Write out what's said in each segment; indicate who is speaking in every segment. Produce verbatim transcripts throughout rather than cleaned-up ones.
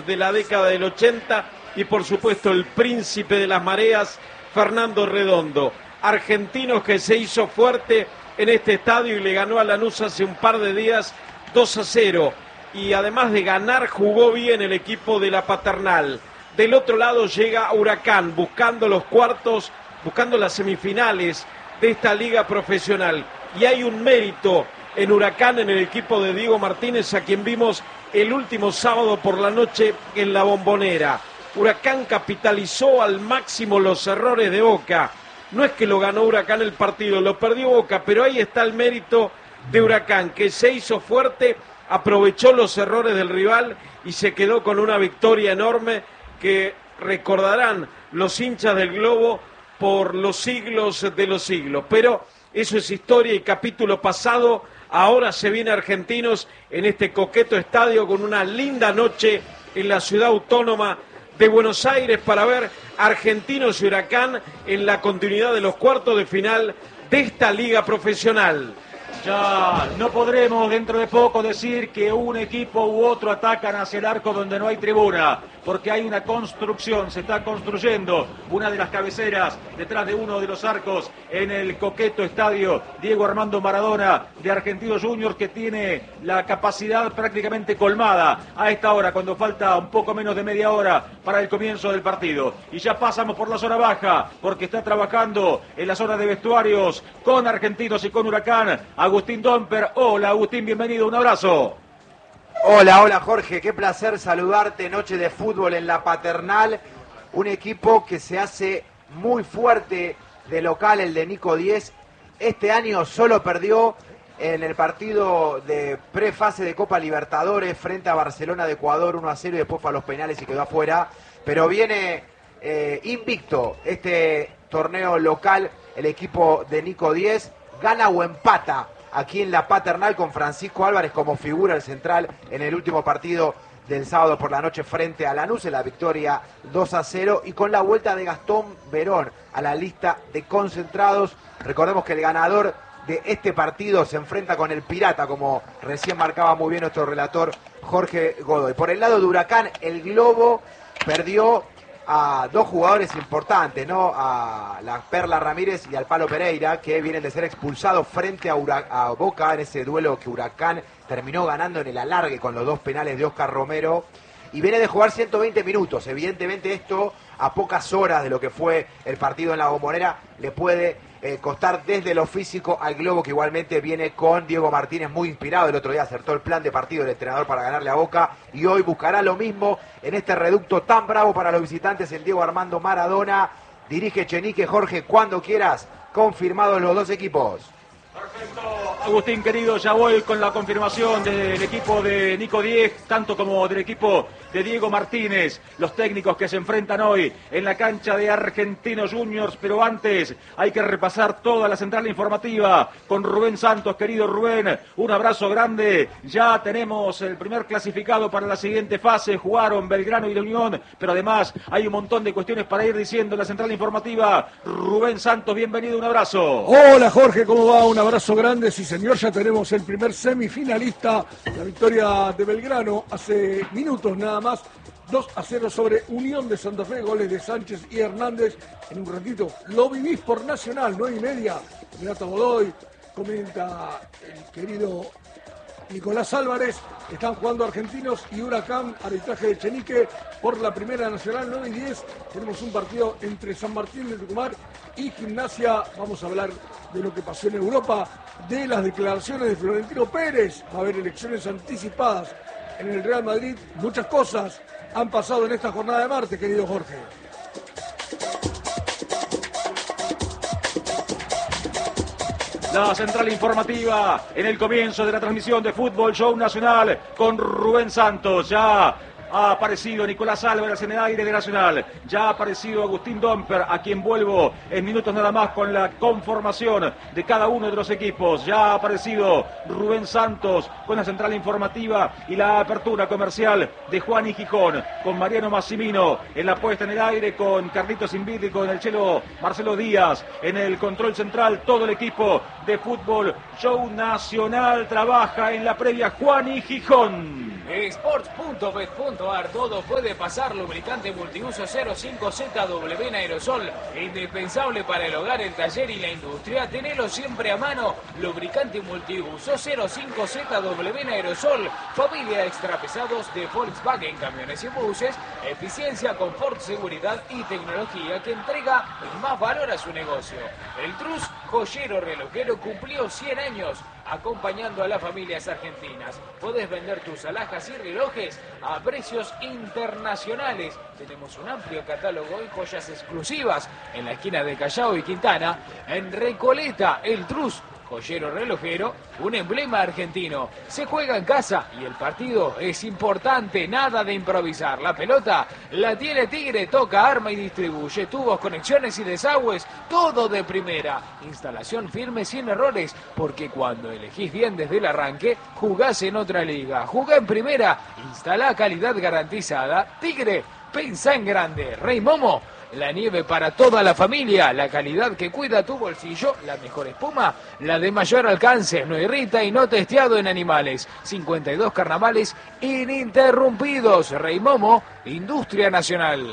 Speaker 1: de la década del ochenta y por supuesto el príncipe de las mareas, Fernando Redondo. Argentinos que se hizo fuerte en este estadio y le ganó a Lanús hace un par de días dos a cero. Y además de ganar, jugó bien el equipo de la Paternal. Del otro lado llega Huracán, buscando los cuartos, buscando las semifinales de esta liga profesional. Y hay un mérito en Huracán, en el equipo de Diego Martínez, a quien vimos el último sábado por la noche en la Bombonera. Huracán capitalizó al máximo los errores de Boca. No es que lo ganó Huracán el partido, lo perdió Boca, pero ahí está el mérito de Huracán, que se hizo fuerte, aprovechó los errores del rival y se quedó con una victoria enorme que recordarán los hinchas del Globo por los siglos de los siglos. Pero eso es historia y capítulo pasado. Ahora se viene Argentinos en este coqueto estadio con una linda noche en la ciudad autónoma de Buenos Aires para ver Argentinos y Huracán en la continuidad de los cuartos de final de esta liga profesional.
Speaker 2: Ya no podremos dentro de poco decir que un equipo u otro atacan hacia el arco donde no hay tribuna, porque hay una construcción, se está construyendo una de las cabeceras detrás de uno de los arcos en el coqueto estadio Diego Armando Maradona de Argentinos Juniors, que tiene la capacidad prácticamente colmada a esta hora, cuando falta un poco menos de media hora para el comienzo del partido. Y ya pasamos por la zona baja, porque está trabajando en la zona de vestuarios con Argentinos y con Huracán Agustín Domper. Hola Agustín, bienvenido, un abrazo.
Speaker 3: Hola, hola Jorge, qué placer saludarte. Noche de fútbol en la Paternal, un equipo que se hace muy fuerte de local, el de Nico Diez. Este año solo perdió en el partido de prefase de Copa Libertadores frente a Barcelona de Ecuador uno a cero y después fue a los penales y quedó afuera, pero viene eh, invicto este torneo local. El equipo de Nico Diez gana o empata aquí en la Paternal con Francisco Álvarez como figura el central en el último partido del sábado por la noche frente a Lanús, en la victoria dos a cero, y con la vuelta de Gastón Verón a la lista de concentrados. Recordemos que el ganador de este partido se enfrenta con el Pirata, como recién marcaba muy bien nuestro relator Jorge Godoy. Por el lado de Huracán, el Globo perdió a dos jugadores importantes, ¿no? A la Perla Ramírez y al Palo Pereira, que vienen de ser expulsados frente a, Hura- a Boca en ese duelo que Huracán terminó ganando en el alargue con los dos penales de Oscar Romero, y viene de jugar ciento veinte minutos. Evidentemente esto, a pocas horas de lo que fue el partido en la Bombonera, le puede eh, costar desde lo físico al Globo, que igualmente viene con Diego Martínez muy inspirado. El otro día acertó el plan de partido del entrenador para ganarle a Boca, y hoy buscará lo mismo en este reducto tan bravo para los visitantes, el Diego Armando Maradona. Dirige Echenique. Jorge, cuando quieras, confirmados los dos equipos.
Speaker 2: Perfecto, Agustín querido, ya voy con la confirmación del equipo de Nico Diez, tanto como del equipo de Diego Martínez, los técnicos que se enfrentan hoy en la cancha de Argentinos Juniors. Pero antes hay que repasar toda la central informativa con Rubén Santos. Querido Rubén, un abrazo grande. Ya tenemos el primer clasificado para la siguiente fase. Jugaron Belgrano y la Unión, pero además hay un montón de cuestiones para ir diciendo en la central informativa. Rubén Santos, bienvenido, un abrazo.
Speaker 4: Hola Jorge, ¿cómo va? Un abrazo grande. Sí señor, ya tenemos el primer semifinalista, la victoria de Belgrano hace minutos nada más, dos a cero sobre Unión de Santa Fe, goles de Sánchez y Hernández. En un ratito lo vivís por Nacional, nueve y media, Renato Godoy, comenta el querido Nicolás Álvarez. Están jugando Argentinos y Huracán, arbitraje de Echenique por la Primera Nacional, nueve y diez. Tenemos un partido entre San Martín de Tucumán y Gimnasia. Vamos a hablar de lo que pasó en Europa, de las declaraciones de Florentino Pérez. Va a haber elecciones anticipadas en el Real Madrid. Muchas cosas han pasado en esta jornada de martes, querido Jorge.
Speaker 2: La central informativa en el comienzo de la transmisión de Fútbol Show Nacional con Rubén Santos. Ya ha aparecido Nicolás Álvarez en el aire de Nacional. Ya ha aparecido Agustín Domper, a quien vuelvo en minutos nada más con la conformación de cada uno de los equipos. Ya ha aparecido Rubén Santos con la central informativa y la apertura comercial de Juan y Gijón, con Mariano Massimino en la puesta en el aire, con Carlitos Inviti, con el chelo Marcelo Díaz en el control central. Todo el equipo de Fútbol Show Nacional trabaja en la previa. Juan y Gijón.
Speaker 5: Sports punto bet punto ar, todo puede pasar. Lubricante multiuso cero cinco Z W en aerosol, indispensable para el hogar, el taller y la industria. Tenelo siempre a mano. Lubricante multiuso cero cinco Z W en aerosol, familia extra pesados de Volkswagen, camiones y buses. Eficiencia, confort, seguridad y tecnología que entrega más valor a su negocio. El Trus, joyero relojero, cumplió cien años acompañando a las familias argentinas. Podés vender tus alhajas y relojes a precios internacionales. Tenemos un amplio catálogo y joyas exclusivas en la esquina de Callao y Quintana. En Recoleta, el Trus, joyero relojero, un emblema argentino. Se juega en casa y el partido es importante, nada de improvisar. La pelota la tiene Tigre, toca, arma y distribuye. Tubos, conexiones y desagües, todo de primera. Instalación firme sin errores, porque cuando elegís bien desde el arranque, jugás en otra liga. Jugá en primera, instalá calidad garantizada. Tigre, pensá en grande. Rey Momo, la nieve para toda la familia, la calidad que cuida tu bolsillo, la mejor espuma, la de mayor alcance, no irrita y no testeado en animales. cincuenta y dos carnavales ininterrumpidos. Rey Momo, Industria Nacional.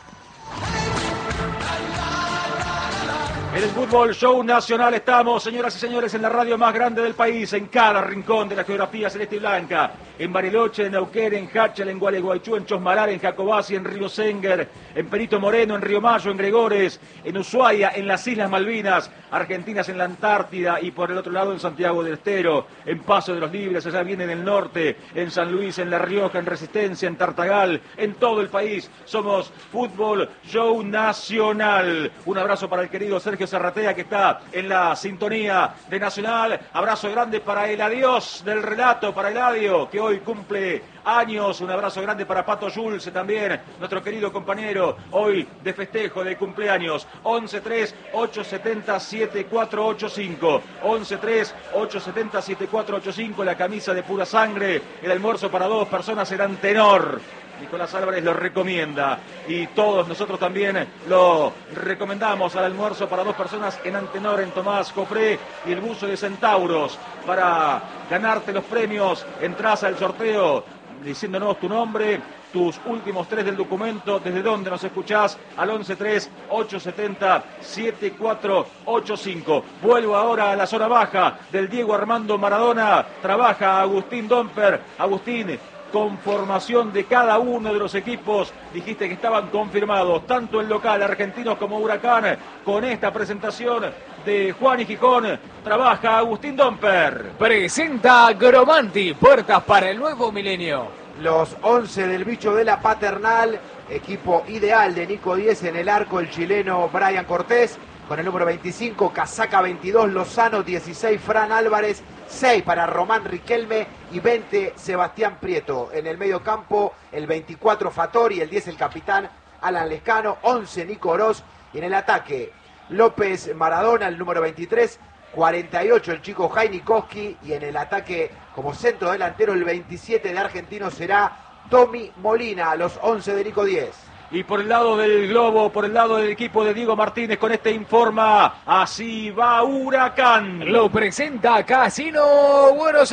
Speaker 2: En el Fútbol Show Nacional estamos, señoras y señores, en la radio más grande del país, en cada rincón de la geografía celeste y blanca. En Bariloche, en Neuquén, en Hachal, en Gualeguaychú, en Chosmalar, en Jacobasi, en Río Senguer, en Perito Moreno, en Río Mayo, en Gregores, en Ushuaia, en las Islas Malvinas, Argentinas en la Antártida y por el otro lado en Santiago del Estero, en Paso de los Libres, allá viene en el norte, en San Luis, en La Rioja, en Resistencia, en Tartagal, en todo el país. Somos Fútbol Show Nacional. Un abrazo para el querido Sergio Zarratea, que está en la sintonía de Nacional. Abrazo grande para el adiós del relato, para Eladio, que hoy cumple años. Un abrazo grande para Pato Schulze también, nuestro querido compañero, hoy de festejo de cumpleaños. once tres ocho siete cero siete cuatro ocho cinco, once tres ocho siete cero siete cuatro ocho cinco, la camisa de pura sangre, el almuerzo para dos personas será tenor. Nicolás Álvarez lo recomienda y todos nosotros también lo recomendamos al almuerzo para dos personas en Antenor, en Tomás Cofré y el buzo de Centauros. Para ganarte los premios, entras al sorteo diciéndonos tu nombre, tus últimos tres del documento, desde dónde nos escuchás, al once tres ocho siete cero siete cuatro ocho cinco. Vuelvo ahora a la zona baja del Diego Armando Maradona. Trabaja Agustín Domper. Agustín, conformación de cada uno de los equipos, dijiste que estaban confirmados, tanto el local, Argentinos como Huracán, con esta presentación de Juan y Gijón. Trabaja Agustín Domper.
Speaker 5: Presenta Gromanti, puertas para el nuevo milenio.
Speaker 3: Los once del bicho de la Paternal, equipo ideal de Nico Diez en el arco, el chileno Brian Cortés, con el número veinticinco, casaca veintidós, Lozano, dieciséis, Fran Álvarez, seis para Román Riquelme y veinte, Sebastián Prieto. En el medio campo, el veinticuatro, Fattori, el diez, el capitán Alan Lescano, once, Nico Oroz, y en el ataque, López Maradona, el número veintitrés, cuarenta y ocho, el chico Jainikowski, y en el ataque, como centro delantero, el veintisiete de Argentinos será Tommy Molina, a los once de Nico Diez.
Speaker 2: Y por el lado del globo, por el lado del equipo de Diego Martínez, con este informa, así va Huracán.
Speaker 5: Lo presenta Casino Buenos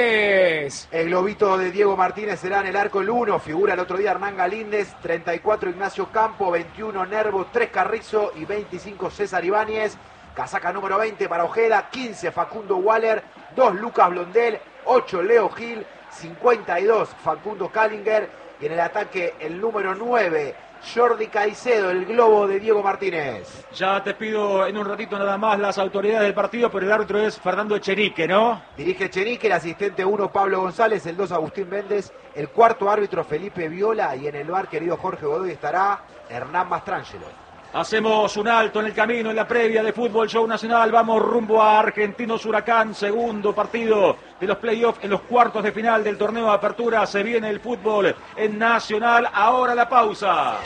Speaker 5: Aires.
Speaker 3: El globito de Diego Martínez será en el arco el uno, figura el otro día Hernán Galíndez, treinta y cuatro Ignacio Campo, veintiuno Nervo, tres Carrizo y veinticinco César Ibáñez. Casaca número veinte para Ojeda, quince Facundo Waller, dos Lucas Blondel, ocho Leo Gil, cincuenta y dos Facundo Callinger, y en el ataque el número nueve, Jordi Caicedo, el globo de Diego Martínez.
Speaker 2: Ya te pido en un ratito nada más las autoridades del partido, pero el árbitro es Fernando Echenique, ¿no?
Speaker 3: Dirige Echenique, el asistente uno Pablo González, el dos Agustín Méndez, el cuarto árbitro Felipe Viola, y en el bar, querido Jorge Godoy, estará Hernán Mastrangelo.
Speaker 2: Hacemos un alto en el camino, en la previa de Fútbol Show Nacional. Vamos rumbo a Argentinos Huracán, segundo partido de los playoffs en los cuartos de final del torneo de apertura. Se viene el fútbol en Nacional. Ahora la pausa.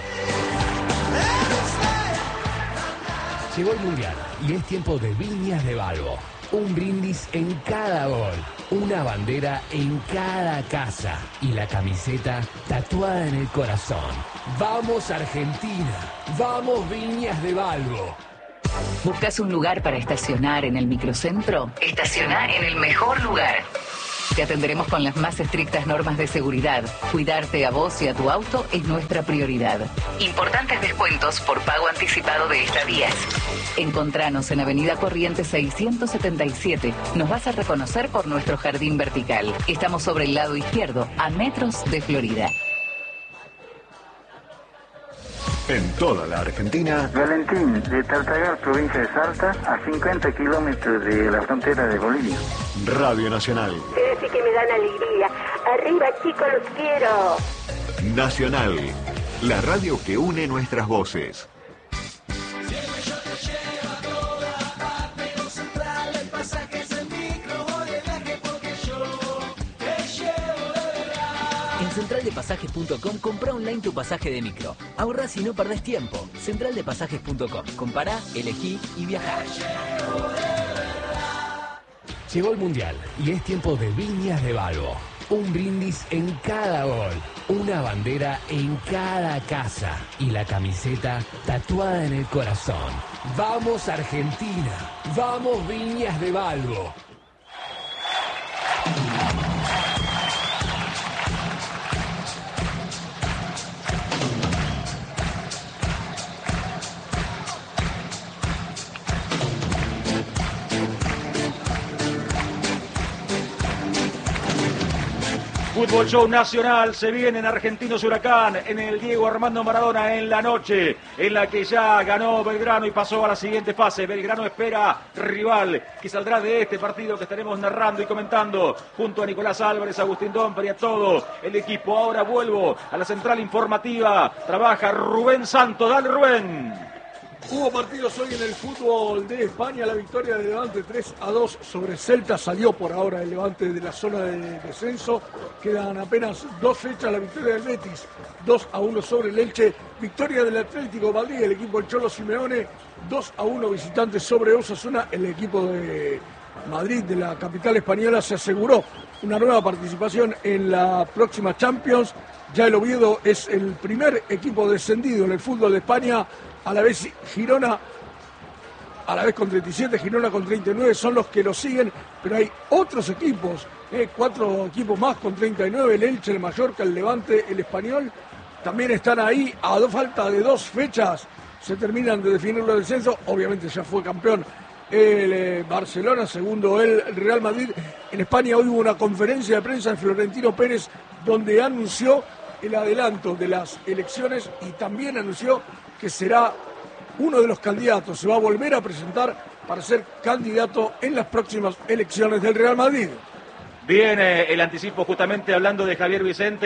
Speaker 6: Llegó el Mundial y es tiempo de Viñas de Balbo. Un brindis en cada gol, una bandera en cada casa y la camiseta tatuada en el corazón. ¡Vamos Argentina! ¡Vamos Viñas de Balbo!
Speaker 7: ¿Buscas un lugar para estacionar en el microcentro? Estaciona en el mejor lugar. Te atenderemos con las más estrictas normas de seguridad. Cuidarte a vos y a tu auto es nuestra prioridad. Importantes descuentos por pago anticipado de estadías. Encontranos en Avenida Corrientes seiscientos setenta y siete. Nos vas a reconocer por nuestro jardín vertical. Estamos sobre el lado izquierdo, a metros de Florida.
Speaker 8: En toda la Argentina.
Speaker 9: Valentín, de Tartagal, provincia de Salta, a cincuenta kilómetros de la frontera de Bolivia.
Speaker 8: Radio Nacional.
Speaker 10: Ustedes sí que me dan alegría. Arriba, chicos, los quiero.
Speaker 8: Nacional, la radio que une nuestras voces.
Speaker 11: En central de pasajes punto com compra online tu pasaje de micro. Ahorrás y no perdés tiempo. central de pasajes punto com. Compará, elegí y viajá.
Speaker 6: Llegó el Mundial y es tiempo de Viñas de Balbo. Un brindis en cada gol, una bandera en cada casa y la camiseta tatuada en el corazón. ¡Vamos Argentina! ¡Vamos Viñas de Balbo!
Speaker 2: Fútbol Show Nacional se viene en Argentinos Huracán, en el Diego Armando Maradona en la noche, en la que ya ganó Belgrano y pasó a la siguiente fase. Belgrano espera rival que saldrá de este partido que estaremos narrando y comentando junto a Nicolás Álvarez, Agustín Domper y a todo el equipo. Ahora vuelvo a la central informativa, trabaja Rubén Santos. Dale, Rubén.
Speaker 4: Hubo partidos hoy en el fútbol de España. La victoria de Levante tres a dos sobre Celta. Salió por ahora el Levante de la zona de descenso. Quedan apenas dos fechas. La victoria del Betis dos a uno sobre el Elche. Victoria del Atlético Madrid, el equipo del Cholo Simeone, dos a uno visitante sobre Osasuna. El equipo de Madrid, de la capital española, se aseguró una nueva participación en la próxima Champions. Ya el Oviedo es el primer equipo descendido en el fútbol de España. A la vez Girona, a la vez con treinta y siete, Girona con treinta y nueve, son los que lo siguen, pero hay otros equipos, eh, cuatro equipos más con treinta y nueve, el Elche, el Mallorca, el Levante, el Español, también están ahí. A dos, falta de dos fechas se terminan de definir los descensos. Obviamente ya fue campeón el eh, Barcelona, segundo el Real Madrid. En España hoy hubo una conferencia de prensa de Florentino Pérez donde anunció el adelanto de las elecciones y también anunció que será uno de los candidatos, se va a volver a presentar para ser candidato en las próximas elecciones del Real Madrid.
Speaker 2: Viene el anticipo justamente hablando de Javier Vicente,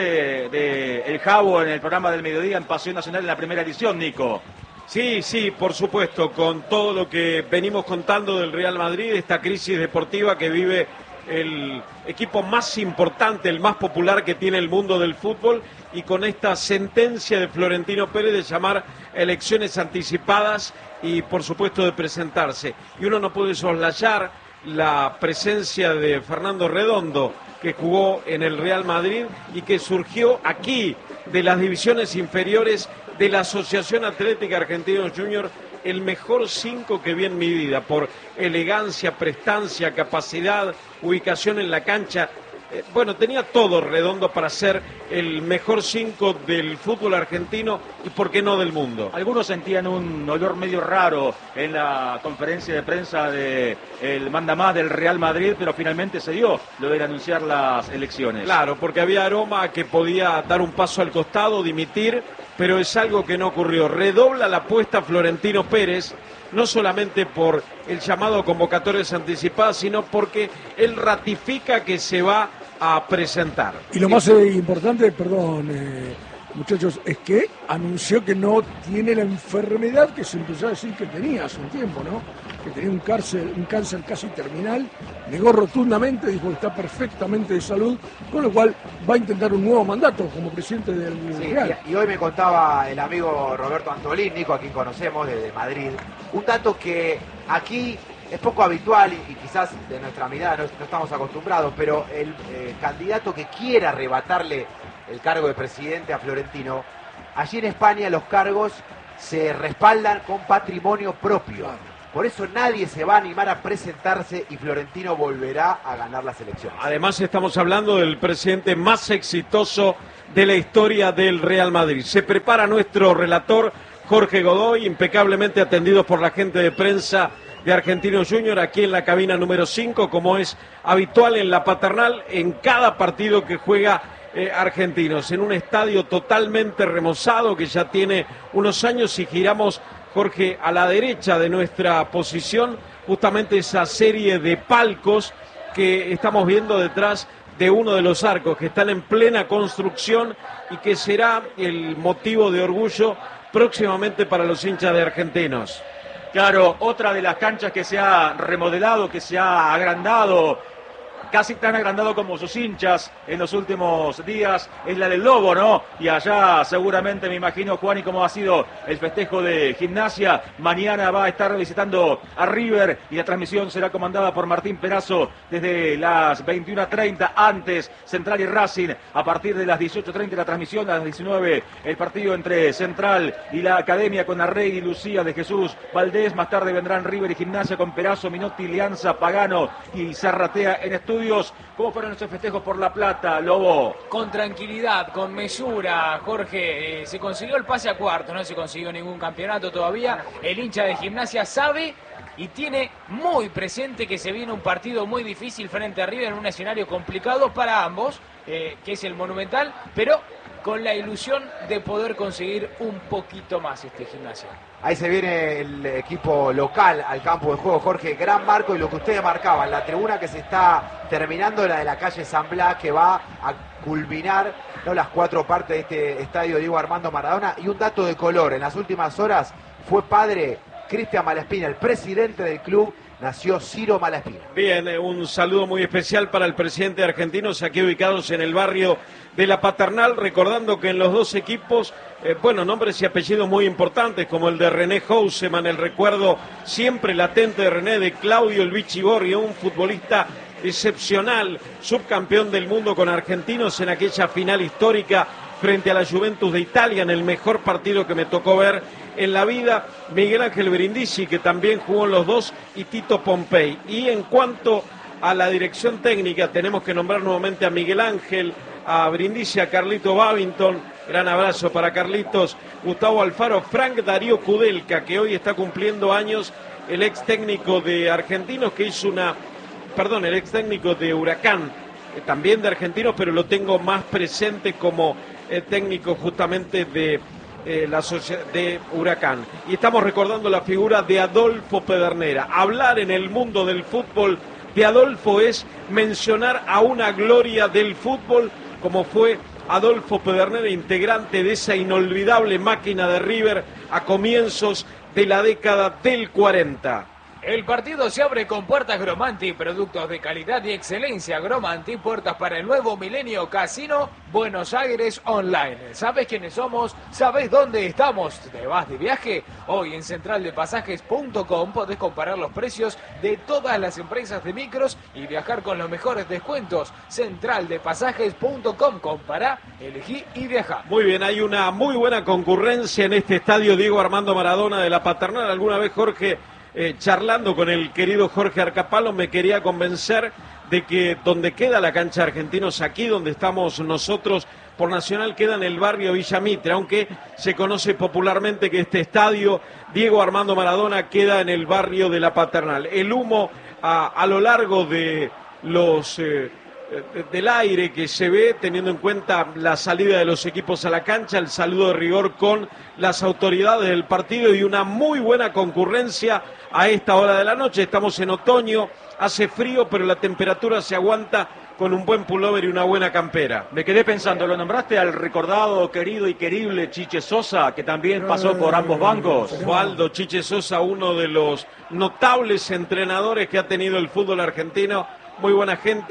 Speaker 2: de El Jabo en el programa del mediodía en Pasión Nacional en la primera edición, Nico.
Speaker 1: Sí, sí, por supuesto, con todo lo que venimos contando del Real Madrid, esta crisis deportiva que vive el equipo más importante, el más popular que tiene el mundo del fútbol, y con esta sentencia de Florentino Pérez de llamar elecciones anticipadas y por supuesto de presentarse. Y uno no puede soslayar la presencia de Fernando Redondo, que jugó en el Real Madrid y que surgió aquí de las divisiones inferiores de la Asociación Atlética Argentinos Juniors, el mejor cinco que vi en mi vida, por elegancia, prestancia, capacidad, ubicación en la cancha. Eh, bueno, tenía todo Redondo para ser el mejor cinco del fútbol argentino y por qué no del mundo.
Speaker 2: Algunos sentían un olor medio raro en la conferencia de prensa de el mandamás del Real Madrid, pero finalmente se dio lo de anunciar las elecciones.
Speaker 1: Claro, porque había aroma que podía dar un paso al costado, dimitir, pero es algo que no ocurrió. Redobla la apuesta Florentino Pérez, no solamente por el llamado a convocatorias anticipadas, sino porque él ratifica que se va a presentar.
Speaker 4: Y lo más eh, importante, perdón, eh, muchachos, es que anunció que no tiene la enfermedad que se empezó a decir que tenía hace un tiempo, ¿no? Que tenía un cáncer, un cáncer casi terminal. Negó rotundamente, dijo que está perfectamente de salud, con lo cual va a intentar un nuevo mandato como presidente del
Speaker 3: sí,
Speaker 4: Real.
Speaker 3: Y, y hoy me contaba el amigo Roberto Antolín, Nico, a quien conocemos desde Madrid, un dato que aquí es poco habitual y, y quizás de nuestra mirada no, no estamos acostumbrados, pero el eh, candidato que quiera arrebatarle el cargo de presidente a Florentino, allí en España los cargos se respaldan con patrimonio propio. Por eso nadie se va a animar a presentarse y Florentino volverá a ganar las elecciones.
Speaker 1: Además estamos hablando del presidente más exitoso de la historia del Real Madrid. Se prepara nuestro relator Jorge Godoy, impecablemente atendido por la gente de prensa de Argentinos Junior aquí en la cabina número cinco, como es habitual en la Paternal, en cada partido que juega eh, Argentinos, en un estadio totalmente remozado que ya tiene unos años. Y giramos, Jorge, a la derecha de nuestra posición, justamente esa serie de palcos que estamos viendo detrás de uno de los arcos, que están en plena construcción y que será el motivo de orgullo próximamente para los hinchas de Argentinos.
Speaker 2: Claro, otra de las canchas que se ha remodelado, que se ha agrandado, casi tan agrandado como sus hinchas en los últimos días, es la del Lobo, ¿no? Y allá seguramente, me imagino, Juan, y cómo ha sido el festejo de Gimnasia. Mañana va a estar visitando a River y la transmisión será comandada por Martín Perazo desde las veintiuna treinta, antes Central y Racing, a partir de las dieciocho treinta la transmisión, a las diecinueve el partido entre Central y la Academia con Arregui y Lucía de Jesús Valdés. Más tarde vendrán River y Gimnasia con Perazo, Minotti, Lianza, Pagano y Zarratea en estudio. ¿Cómo fueron esos festejos por La Plata, Lobo?
Speaker 5: Con tranquilidad, con mesura, Jorge. Eh, se consiguió el pase a cuarto, no se consiguió ningún campeonato todavía. El hincha de Gimnasia sabe y tiene muy presente que se viene un partido muy difícil frente a River en un escenario complicado para ambos, eh, que es el Monumental, pero con la ilusión de poder conseguir un poquito más este Gimnasia.
Speaker 3: Ahí se viene el equipo local al campo de juego, Jorge. Gran marco, y lo que ustedes marcaban, la tribuna que se está terminando, la de la calle San Blas, que va a culminar, ¿no?, las cuatro partes de este estadio Diego Armando Maradona. Y un dato de color, en las últimas horas fue padre Cristian Malaspina, el presidente del club. Nació Ciro Malaspina.
Speaker 1: Bien, eh, un saludo muy especial para el presidente argentino, aquí ubicados en el barrio de La Paternal, recordando que en los dos equipos, eh, bueno, nombres y apellidos muy importantes, como el de René Houseman, el recuerdo siempre latente de René, de Claudio El Vichy Borghi, un futbolista excepcional, subcampeón del mundo con Argentinos en aquella final histórica frente a la Juventus de Italia, en el mejor partido que me tocó ver en la vida. Miguel Ángel Brindisi, que también jugó en los dos, y Tito Pompey. Y en cuanto a la dirección técnica, tenemos que nombrar nuevamente a Miguel Ángel, a Brindisi, a Carlito Babington, gran abrazo para Carlitos, Gustavo Alfaro, Frank Darío Kudelka, que hoy está cumpliendo años, el ex técnico de Argentinos, que hizo una, perdón, el ex técnico de Huracán, eh, también de Argentinos, pero lo tengo más presente como eh, técnico justamente de Eh, la sociedad de Huracán. Y estamos recordando la figura de Adolfo Pedernera. Hablar en el mundo del fútbol de Adolfo es mencionar a una gloria del fútbol, como fue Adolfo Pedernera, integrante de esa inolvidable máquina de River a comienzos de la década del cuarenta.
Speaker 5: El partido se abre con puertas Gromanti, productos de calidad y excelencia. Gromanti, puertas para el nuevo milenio. Casino Buenos Aires Online. ¿Sabes quiénes somos? ¿Sabes dónde estamos? ¿Te vas de viaje? Hoy en central de pasajes punto com podés comparar los precios de todas las empresas de micros y viajar con los mejores descuentos. central de pasajes punto com. Compará, elegí y viajá.
Speaker 1: Muy bien, hay una muy buena concurrencia en este estadio Diego Armando Maradona de La Paternal. Alguna vez, Jorge, Eh, charlando con el querido Jorge Arcapalo, me quería convencer de que donde queda la cancha de Argentinos, aquí donde estamos nosotros por Nacional, queda en el barrio Villa Mitre, aunque se conoce popularmente que este estadio Diego Armando Maradona queda en el barrio de La Paternal. El humo a, a lo largo de los eh, del aire que se ve, teniendo en cuenta la salida de los equipos a la cancha, el saludo de rigor con las autoridades del partido y una muy buena concurrencia a esta hora de la noche. Estamos en otoño, hace frío, pero la temperatura se aguanta con un buen pullover y una buena campera.
Speaker 2: Me quedé pensando, ¿lo nombraste al recordado, querido y querible Chiche Sosa, que también pasó por ambos bancos?
Speaker 1: Osvaldo Chiche Sosa, uno de los notables entrenadores que ha tenido el fútbol argentino, muy buena gente.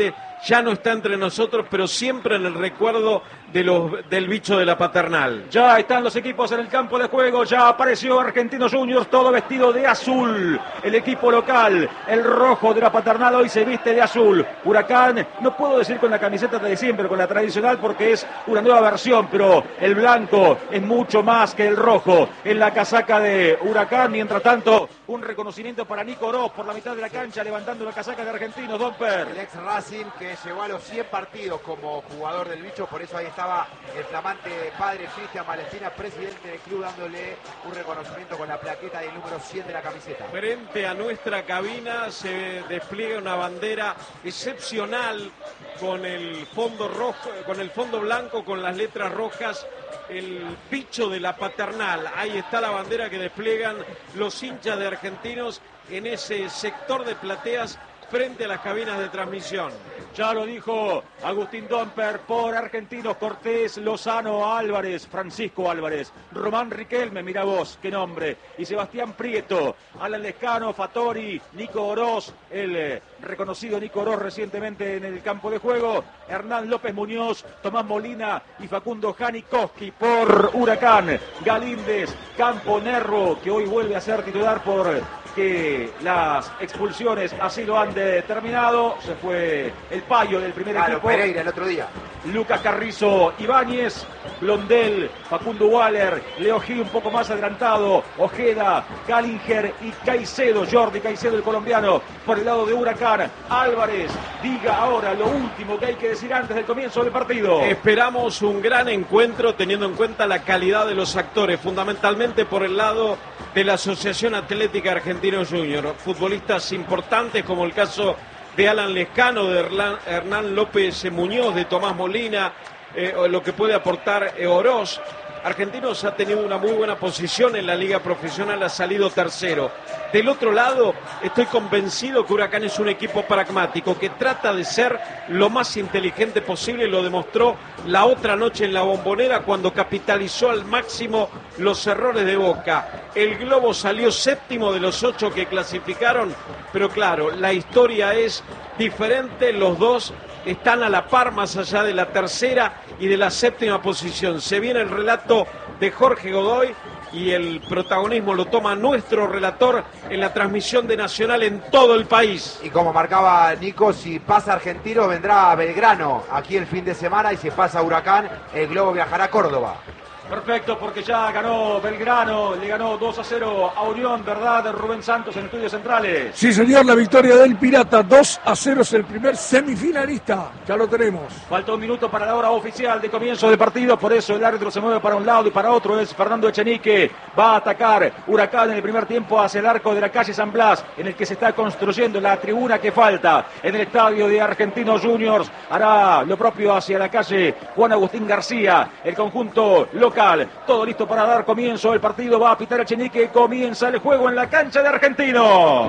Speaker 1: ya no está entre nosotros, pero siempre en el recuerdo de los, del bicho de la Paternal.
Speaker 2: Ya están los equipos en el campo de juego, ya apareció Argentinos Juniors, todo vestido de azul. El equipo local, el rojo de la Paternal, hoy se viste de azul. Huracán, no puedo decir con la camiseta de siempre, con la tradicional, porque es una nueva versión, pero el blanco es mucho más que el rojo en la casaca de Huracán. Mientras tanto, un reconocimiento para Nico Oroz por la mitad de la cancha, levantando la casaca de Argentinos, Domper.
Speaker 3: El ex Racing que llegó a los cien partidos como jugador del bicho, por eso ahí estaba el flamante padre Cristian Malestina, presidente del club, dándole un reconocimiento con la plaqueta del número cien de la camiseta.
Speaker 1: Frente a nuestra cabina se despliega una bandera excepcional con el fondo rojo, con el fondo blanco, con las letras rojas, el bicho de la Paternal. Ahí está la bandera que despliegan los hinchas de Argentinos en ese sector de plateas frente a las cabinas de transmisión.
Speaker 2: Ya lo dijo Agustín Domper por Argentinos, Cortés, Lozano, Álvarez, Francisco Álvarez, Román Riquelme, mira vos, qué nombre, y Sebastián Prieto, Alan Lescano, Fattori, Nico Oroz, el eh, reconocido Nico Oroz recientemente en el campo de juego, Hernán López Muñoz, Tomás Molina y Facundo Janikowski por Huracán, Galíndez, Campo Nervo, que hoy vuelve a ser titular por que las expulsiones así lo han determinado. Se fue el payo del primer
Speaker 3: claro,
Speaker 2: equipo.
Speaker 3: Pereira el otro día.
Speaker 2: Lucas Carrizo Ibáñez, Blondel, Facundo Waller, Leo Gil un poco más adelantado, Ojeda, Gallinger y Caicedo, Jordi Caicedo el colombiano, por el lado de Huracán. Álvarez, diga ahora lo último que hay que decir antes del comienzo del partido.
Speaker 1: Esperamos un gran encuentro teniendo en cuenta la calidad de los actores, fundamentalmente por el lado de la Asociación Atlética Argentinos Juniors, futbolistas importantes como el caso de Alan Lescano, de Hernán López Muñoz, de Tomás Molina, eh, lo que puede aportar eh, Oroz. Argentinos ha tenido una muy buena posición en la liga profesional, ha salido tercero. Del otro lado, estoy convencido que Huracán es un equipo pragmático, que trata de ser lo más inteligente posible, lo demostró la otra noche en la Bombonera cuando capitalizó al máximo los errores de Boca. El Globo salió séptimo de los ocho que clasificaron, pero claro, la historia es diferente, los dos están a la par más allá de la tercera y de la séptima posición. Se viene el relato de Jorge Godoy y el protagonismo lo toma nuestro relator en la transmisión de Nacional en todo el país.
Speaker 3: Y como marcaba Nico, si pasa Argentino vendrá Belgrano aquí el fin de semana, y si pasa Huracán, el Globo viajará a Córdoba.
Speaker 2: Perfecto, porque ya ganó Belgrano, le ganó dos a cero a Unión, ¿verdad? De Rubén Santos en Estudios Centrales.
Speaker 4: Sí, señor, la victoria del Pirata, dos a cero es el primer semifinalista, ya lo tenemos.
Speaker 2: Falta un minuto para la hora oficial de comienzo del partido, por eso el árbitro se mueve para un lado y para otro, es Fernando Echenique, va a atacar Huracán en el primer tiempo hacia el arco de la calle San Blas, en el que se está construyendo la tribuna que falta en el estadio de Argentinos Juniors. Hará lo propio hacia la calle Juan Agustín García, el conjunto local. Todo listo para dar comienzo el partido. Va a pitar Echenique. Comienza el juego en la cancha de Argentinos.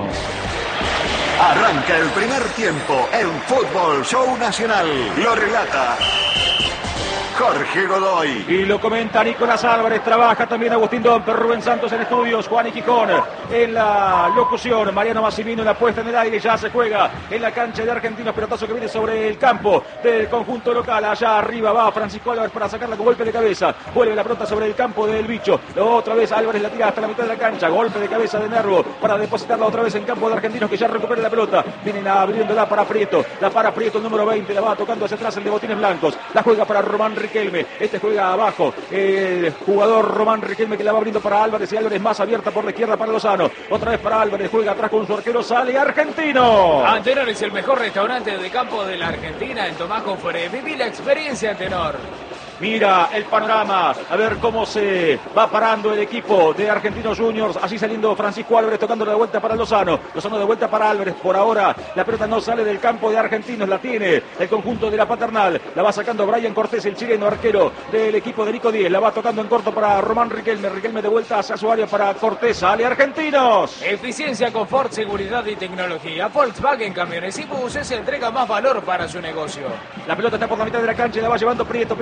Speaker 8: Arranca el primer tiempo en Fútbol Show Nacional. Lo relata Jorge Godoy.
Speaker 2: Y lo comenta Nicolás Álvarez. Trabaja también Agustín Domper, Rubén Santos en estudios, Juan Iquijón en la locución, Mariano Massimino en la puesta en el aire. Ya se juega en la cancha de Argentinos. Pelotazo que viene sobre el campo del conjunto local. Allá arriba va Francisco Álvarez para sacarla con golpe de cabeza. Vuelve la pelota sobre el campo del bicho. Otra vez Álvarez la tira hasta la mitad de la cancha. Golpe de cabeza de Nervo para depositarla otra vez en campo de Argentinos, que ya recupera la pelota. Vienen abriéndola para Prieto. La para Prieto, el número veinte. La va tocando hacia atrás el de Botines Blancos. La juega para Román Riquelme, este juega abajo, el jugador Román Riquelme, que la va abriendo para Álvarez, y Álvarez más abierta por la izquierda para Lozano, otra vez para Álvarez, juega atrás con su arquero, sale Argentino.
Speaker 5: Antenor es el mejor restaurante de campo de la Argentina, en Tomás Confore. Viví la experiencia, Antenor.
Speaker 2: Mira el panorama, a ver cómo se va parando el equipo de Argentinos Juniors. Así saliendo Francisco Álvarez, tocando de vuelta para Lozano. Lozano de vuelta para Álvarez. Por ahora la pelota no sale del campo de Argentinos, la tiene el conjunto de la Paternal. La va sacando Brian Cortés, el chileno arquero del equipo de Nico Díez. La va tocando en corto para Román Riquelme. Riquelme de vuelta hacia su área para Cortés. Sale Argentinos.
Speaker 5: Eficiencia, confort, seguridad y tecnología. Volkswagen Camiones y Buses entrega más valor para su negocio.
Speaker 2: La pelota está por la mitad de la cancha y la va llevando Prieto. Prieto que la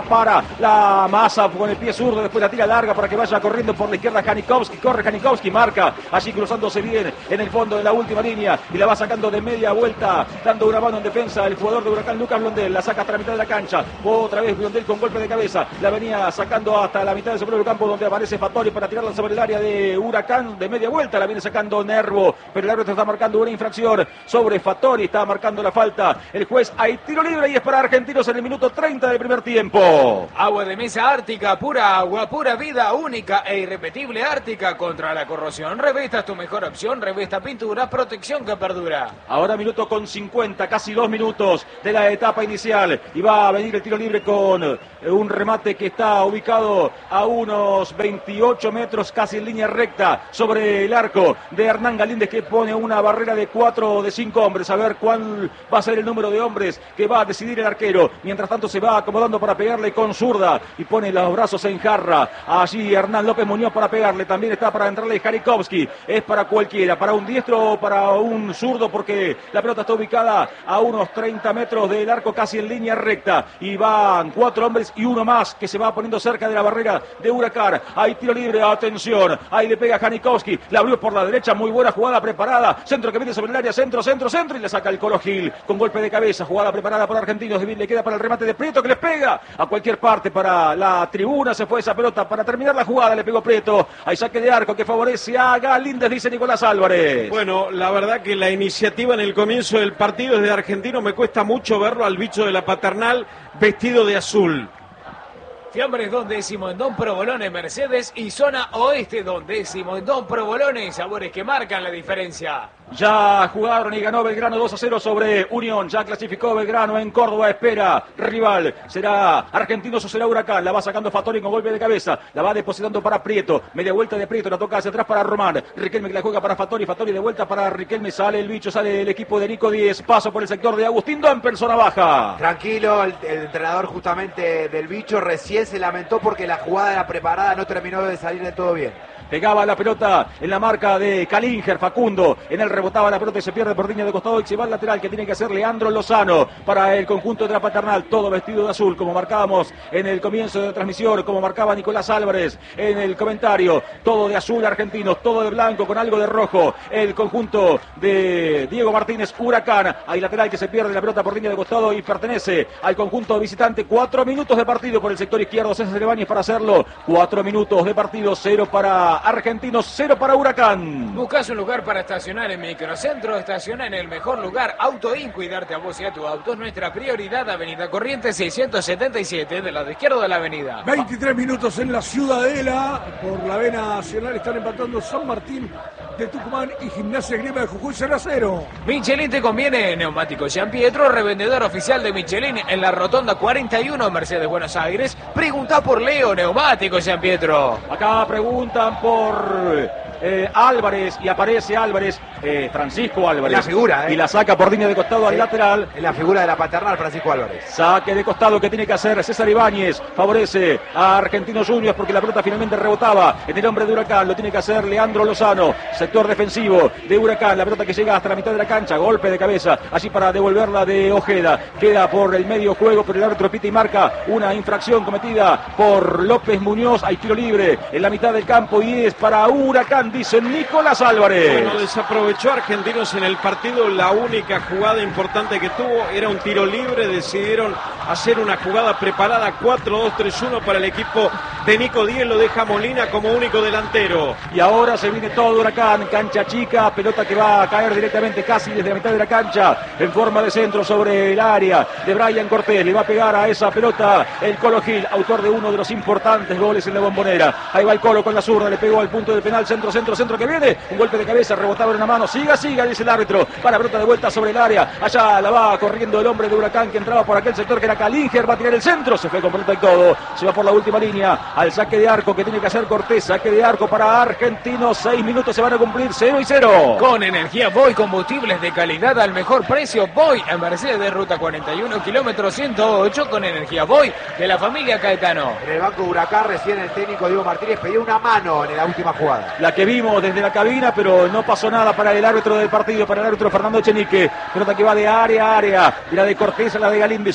Speaker 2: para la masa con el pie zurdo, después la tira larga para que vaya corriendo por la izquierda Janikowski, corre Janikowski, marca, allí cruzándose bien en el fondo de la última línea y la va sacando de media vuelta, dando una mano en defensa el jugador de Huracán Lucas Blondel, la saca hasta la mitad de la cancha, otra vez Blondel con golpe de cabeza, la venía sacando hasta la mitad del segundo campo donde aparece Fattori para tirarla sobre el área de Huracán de media vuelta, la viene sacando Nervo, pero el árbitro está marcando una infracción sobre Fattori, está marcando la falta, el juez hay tiro libre y es para Argentinos en el minuto treinta del primer tiempo.
Speaker 5: Agua de mesa Ártica, pura agua, pura vida, única e irrepetible Ártica contra la corrosión. Revesta es tu mejor opción, Revesta pintura, protección que perdura.
Speaker 2: Ahora minuto con cincuenta, casi dos minutos de la etapa inicial y va a venir el tiro libre con un remate que está ubicado a unos veintiocho metros, casi en línea recta sobre el arco de Hernán Galíndez, que pone una barrera de cuatro o de cinco hombres. A ver cuál va a ser el número de hombres que va a decidir el arquero. Mientras tanto se va acomodando para pegarle con zurda y pone los brazos en jarra. Allí Hernán López Muñoz para pegarle. También está para entrarle Janikowski. Es para cualquiera, para un diestro o para un zurdo, porque la pelota está ubicada a unos treinta metros del arco, casi en línea recta. Y van cuatro hombres y uno más que se va poniendo cerca de la barrera de Huracán. Hay tiro libre, atención. Ahí le pega Janikowski. La abrió por la derecha, muy buena jugada preparada. Centro que viene sobre el área, centro, centro, centro. Y le saca el Colo Gil con golpe de cabeza. Jugada preparada por Argentinos. Le queda para el remate de Prieto, que les pega a cualquier parte para la tribuna. Se fue esa pelota para terminar la jugada. Le pegó Prieto. Hay saque de arco que favorece a Galíndez, dice Nicolás Álvarez.
Speaker 1: Bueno, la verdad que la iniciativa en el comienzo del partido es de Argentino. Me cuesta mucho verlo al bicho de la Paternal vestido de azul.
Speaker 5: Fiambres Don Décimo en Don Provolone Mercedes y zona oeste Don Décimo en Don Provolone, sabores que marcan la diferencia.
Speaker 2: Ya jugaron y ganó Belgrano dos a cero sobre Unión. Ya clasificó Belgrano en Córdoba. Espera rival. ¿Será Argentinos o será Huracán? La va sacando Fattori con golpe de cabeza. La va depositando para Prieto. Media vuelta de Prieto. La toca hacia atrás para Román. Riquelme que la juega para Fattori. Fattori de vuelta para Riquelme. Sale el bicho. Sale el equipo de Nico Díez. Paso por el sector de Agustín Domper. Zona baja.
Speaker 3: Tranquilo. El, el entrenador justamente del bicho recién se lamentó porque la jugada era preparada. No terminó de salir de todo bien.
Speaker 2: Pegaba la pelota en la marca de Calinger, Facundo. En él rebotaba la pelota y se pierde por línea de costado y se va al lateral que tiene que hacer Leandro Lozano para el conjunto de la Paternal. Todo vestido de azul, como marcábamos en el comienzo de la transmisión, como marcaba Nicolás Álvarez en el comentario. Todo de azul Argentinos, todo de blanco con algo de rojo. El conjunto de Diego Martínez, Huracán. Hay lateral que se pierde la pelota por línea de costado y pertenece al conjunto visitante. Cuatro minutos de partido por el sector izquierdo. César Ibáñez para hacerlo. Cuatro minutos de partido, cero para Argentinos, cero para Huracán.
Speaker 5: Buscas un lugar para estacionar en Microcentro, estaciona en el mejor lugar. Auto In, cuidarte a vos y a tu auto es nuestra prioridad. Avenida Corrientes seiscientos setenta y siete, de lado izquierdo de la avenida.
Speaker 4: veintitrés minutos en la Ciudadela. Por la B Nacional están empatando San Martín de Tucumán y Gimnasia Grima de Jujuy, cero a cero.
Speaker 5: Michelin te conviene. Neumático San Pietro, revendedor oficial de Michelin en la Rotonda cuarenta y uno, Mercedes, Buenos Aires. Pregunta por Leo, Neumático San Pietro.
Speaker 2: Acá preguntan por Eh, Álvarez y aparece Álvarez, eh, Francisco Álvarez.
Speaker 3: La figura, ¿eh?
Speaker 2: Y la saca por línea de costado al
Speaker 3: sí,
Speaker 2: lateral.
Speaker 3: En la figura de la Paternal, Francisco Álvarez.
Speaker 2: Saque de costado que tiene que hacer César Ibáñez. Favorece a Argentinos Juniors porque la pelota finalmente rebotaba en el hombre de Huracán. Lo tiene que hacer Leandro Lozano. Sector defensivo de Huracán. La pelota que llega hasta la mitad de la cancha. Golpe de cabeza. Allí para devolverla de Ojeda. Queda por el medio juego, pero el árbitro pita y marca una infracción cometida por López Muñoz. Hay tiro libre en la mitad del campo y es para Huracán, dice Nicolás Álvarez.
Speaker 1: Bueno, desaprovechó Argentinos en el partido. La única jugada importante que tuvo era un tiro libre. Decidieron hacer una jugada preparada cuatro dos tres uno para el equipo de Nico Díez. Lo deja Molina como único delantero.
Speaker 2: Y ahora se viene todo Huracán, cancha chica, pelota que va a caer directamente casi desde la mitad de la cancha en forma de centro sobre el área de Brian Cortés. Le va a pegar a esa pelota el Colo Gil, autor de uno de los importantes goles en la Bombonera. Ahí va el Colo con la zurda, le pegó al punto del penal, centro, centro, centro que viene, un golpe de cabeza, rebotaba en una mano, siga, siga, dice el árbitro, para pelota de vuelta sobre el área, allá la va corriendo el hombre de Huracán que entraba por aquel sector que era Calinger, va a tirar el centro, se fue con pelota y todo, se va por la última línea, al saque de arco que tiene que hacer Cortés, saque de arco para Argentinos, seis minutos se van a cumplir, cero y cero.
Speaker 5: Con energía Voy, combustibles de calidad al mejor precio, Voy, en Mercedes de Ruta cuarenta y uno, kilómetro ciento ocho, con energía Voy, de la familia Caetano.
Speaker 3: En el banco de Huracán recién el técnico Diego Martínez pidió una mano en la última jugada.
Speaker 2: La que vimos desde la cabina, pero no pasó nada para el árbitro del partido, para el árbitro Fernando Echenique. Pelota que va de área a área, y la de Cortés a la de Galíndez, sale Galíndez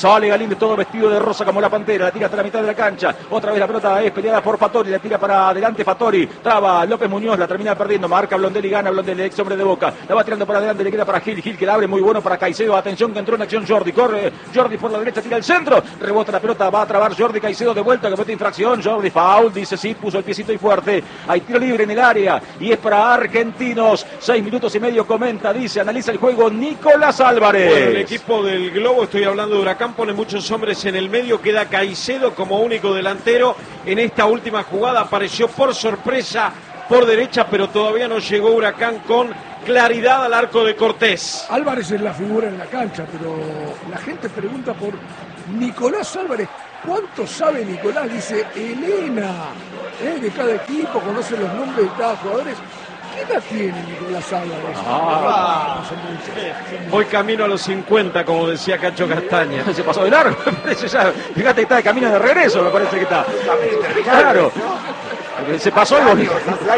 Speaker 2: Galíndez, todo vestido de rosa como la pantera, la tira hasta la mitad de la cancha, otra vez la pelota es peleada por Fattori, la tira para adelante Fattori, traba López Muñoz, la termina perdiendo, marca Blondelli, gana Blondelli, ex hombre de Boca, la va tirando para adelante, le queda para Gil, Gil que la abre, muy bueno para Caicedo, atención que entró en acción Jordi, corre Jordi por la derecha, tira el centro, rebota la pelota, va a trabar Jordi, Caicedo de vuelta, comete infracción, Jordi, foul, dice sí, puso el piecito y fuerte, hay tiro libre en el área, y es para Argentinos, seis minutos y medio, comenta, dice, analiza el juego Nicolás Álvarez.
Speaker 1: Bueno, el equipo del Globo, estoy hablando de Huracán, pone muchos hombres en el medio, queda Caicedo como único delantero, en esta última jugada apareció por sorpresa por derecha, pero todavía no llegó Huracán con claridad al arco de Cortés.
Speaker 4: Álvarez es la figura en la cancha, pero la gente pregunta por Nicolás Álvarez. ¿Cuánto sabe Nicolás? Dice Elena, ¿eh? De cada equipo, conoce los nombres de cada jugador. ¿Qué edad tiene Nicolás Álvarez?
Speaker 1: Ah, voy camino a los cincuenta, como decía Cacho Castaña.
Speaker 2: Se pasó de largo, me parece ya. Fíjate que está de camino de regreso, me parece que está. Claro. Se pasó y volvió.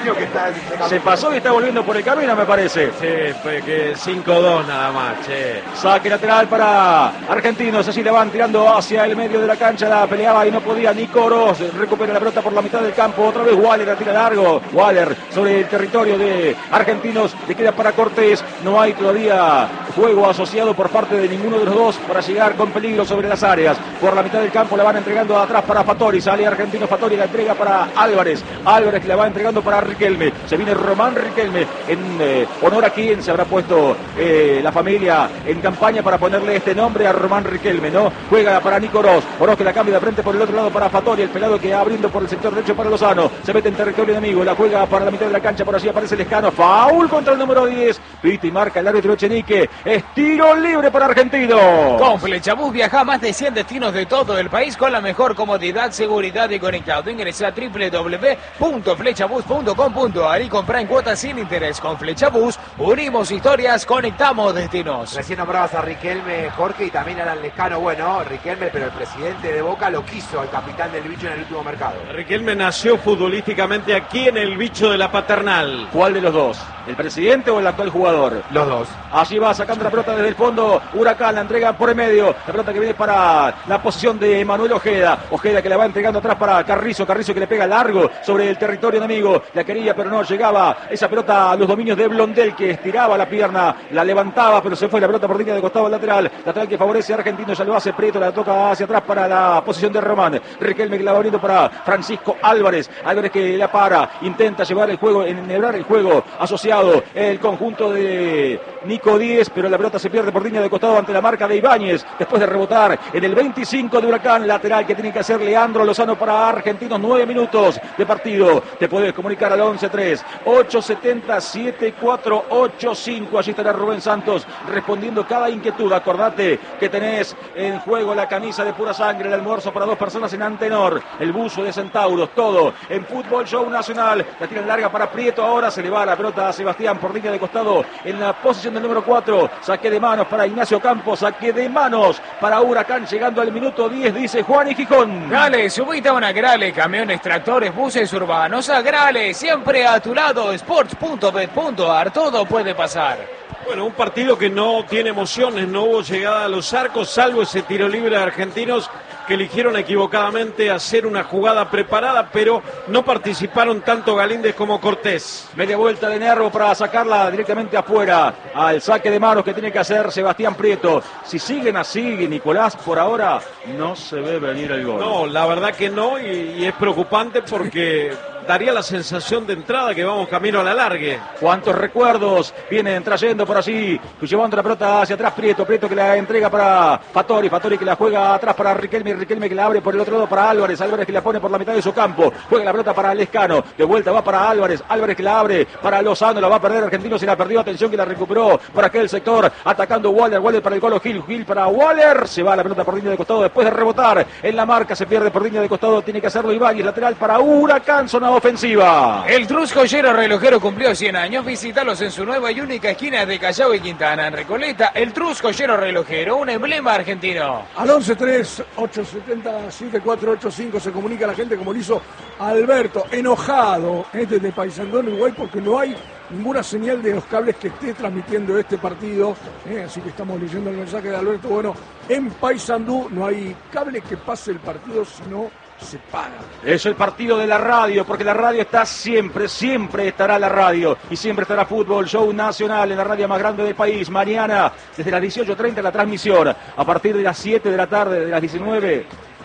Speaker 2: Se pasó y está volviendo por el camino, me parece.
Speaker 1: Sí, pues que cinco dos nada más, che.
Speaker 2: Saque lateral para Argentinos. Así le van tirando hacia el medio de la cancha. La peleaba y no podía Nicoros. Recupera la pelota por la mitad del campo. Otra vez Waller la tira largo. Waller sobre el territorio de Argentinos. Le queda para Cortés. No hay todavía juego asociado por parte de ninguno de los dos para llegar con peligro sobre las áreas. Por la mitad del campo la van entregando atrás para Fattori. Sale Argentino Fattori. La entrega para Álvarez. Álvarez que la va entregando para Riquelme. Se viene Román Riquelme en eh, honor a quien se habrá puesto eh, la familia en campaña para ponerle este nombre a Román Riquelme, ¿no? Juega para Nico Oroz. Oroz que la cambia de frente por el otro lado para Fattori. El pelado que abriendo por el sector derecho para Lozano. Se mete en territorio enemigo. La juega para la mitad de la cancha. Por allí aparece Lescano. Foul contra el número diez. Pita y marca el árbitro Echenique. Es tiro libre para Argentino.
Speaker 5: Con Flechabús viaja a más de cien destinos de todo el país con la mejor comodidad, seguridad y conectado. Ingresa a doble u doble u doble u punto flechabús punto com punto a r y compra en cuotas sin interés. Con Flechabús unimos historias, conectamos destinos.
Speaker 3: Recién nombrabas a Riquelme, Jorge, y también a Alan Lescano. Bueno, Riquelme, pero el presidente de Boca lo quiso, el capitán del Bicho en el último mercado.
Speaker 1: Riquelme nació futbolísticamente aquí en el Bicho de la Paternal.
Speaker 2: ¿Cuál de los dos? ¿El presidente o el actual jugador?
Speaker 3: Los dos.
Speaker 2: Allí va sacando la pelota desde el fondo. Huracán la entrega por el medio. La pelota que viene para la posición de Manuel Ojeda. Ojeda que la va entregando atrás para Carrizo. Carrizo que le pega largo sobre el territorio enemigo. La quería pero no llegaba esa pelota a los dominios de Blondel, que estiraba la pierna, la levantaba pero se fue la pelota por línea de costado al lateral. Lateral que favorece a Argentino. Ya lo hace Prieto. La toca hacia atrás para la posición de Román. Riquelme que la va abriendo para Francisco Álvarez. Álvarez que la para. Intenta llevar el juego, enhebrar el juego asociado. El conjunto de Nico Díez, pero la pelota se pierde por línea de costado ante la marca de Ibáñez, después de rebotar en el veinticinco de Huracán. Lateral que tiene que hacer Leandro Lozano para Argentinos. Nueve minutos de partido. Te puedes comunicar al once tres ocho siete cero siete cuatro ocho cinco. Allí estará Rubén Santos respondiendo cada inquietud. Acordate que tenés en juego la camisa de pura sangre, el almuerzo para dos personas en Antenor, el buzo de Centauros, todo en Fútbol Show Nacional. La tira larga para Prieto. Ahora se le va la pelota a Sebastián por línea de costado en la posición del número cuatro. Saque de manos para Ignacio Campos. Saque de manos para Huracán llegando al minuto diez, dice Juan y Gijón.
Speaker 5: Grale, subite a una Grale, camiones, tractores, buses urbanos. A Grale, siempre a tu lado. sports punto bet punto a r, todo puede pasar.
Speaker 1: Bueno, un partido que no tiene emociones, no hubo llegada a los arcos, salvo ese tiro libre de Argentinos que eligieron equivocadamente hacer una jugada preparada, pero no participaron tanto Galíndez como Cortés.
Speaker 2: Media vuelta de Nervo para sacarla directamente afuera al saque de manos que tiene que hacer Sebastián Prieto. Si siguen así, Nicolás, por ahora no se ve venir el gol.
Speaker 1: No, la verdad que no, y, y es preocupante porque daría la sensación de entrada que vamos camino a la largue.
Speaker 2: ¿Cuántos recuerdos vienen trayendo por allí? Llevando la pelota hacia atrás Prieto. Prieto que la entrega para Fattori. Fattori que la juega atrás para Riquelme. Riquelme que la abre por el otro lado para Álvarez. Álvarez que la pone por la mitad de su campo. Juega la pelota para Lescano. De vuelta va para Álvarez. Álvarez que la abre para Lozano. La va a perder Argentino. Se la perdió. Atención que la recuperó por aquel sector. Atacando Waller. Waller para el Colo Gil. Gil para Waller. Se va la pelota por línea de costado. Después de rebotar en la marca. Se pierde por línea de costado. Tiene que hacerlo Ibáñez. Lateral para Huracán. Zona ofensiva.
Speaker 5: El Trus Joyero Relojero cumplió cien años. Visítalos en su nueva y única esquina de Callao y Quintana. En Recoleta, el Trus Joyero Relojero, un emblema argentino.
Speaker 4: Al once tres ocho siete cero siete cuatro ocho cinco se comunica la gente como lo hizo Alberto, enojado este de Paysandú, Uruguay, porque no hay ninguna señal de los cables que esté transmitiendo este partido, eh, así que estamos leyendo el mensaje de Alberto. Bueno, en Paysandú no hay cable que pase el partido, sino se paga.
Speaker 2: Es el partido de la radio, porque la radio está siempre, siempre estará la radio y siempre estará Fútbol Show Nacional en la radio más grande del país. Mañana, desde las dieciocho treinta, la transmisión. A partir de las siete de la tarde, de las diecinueve,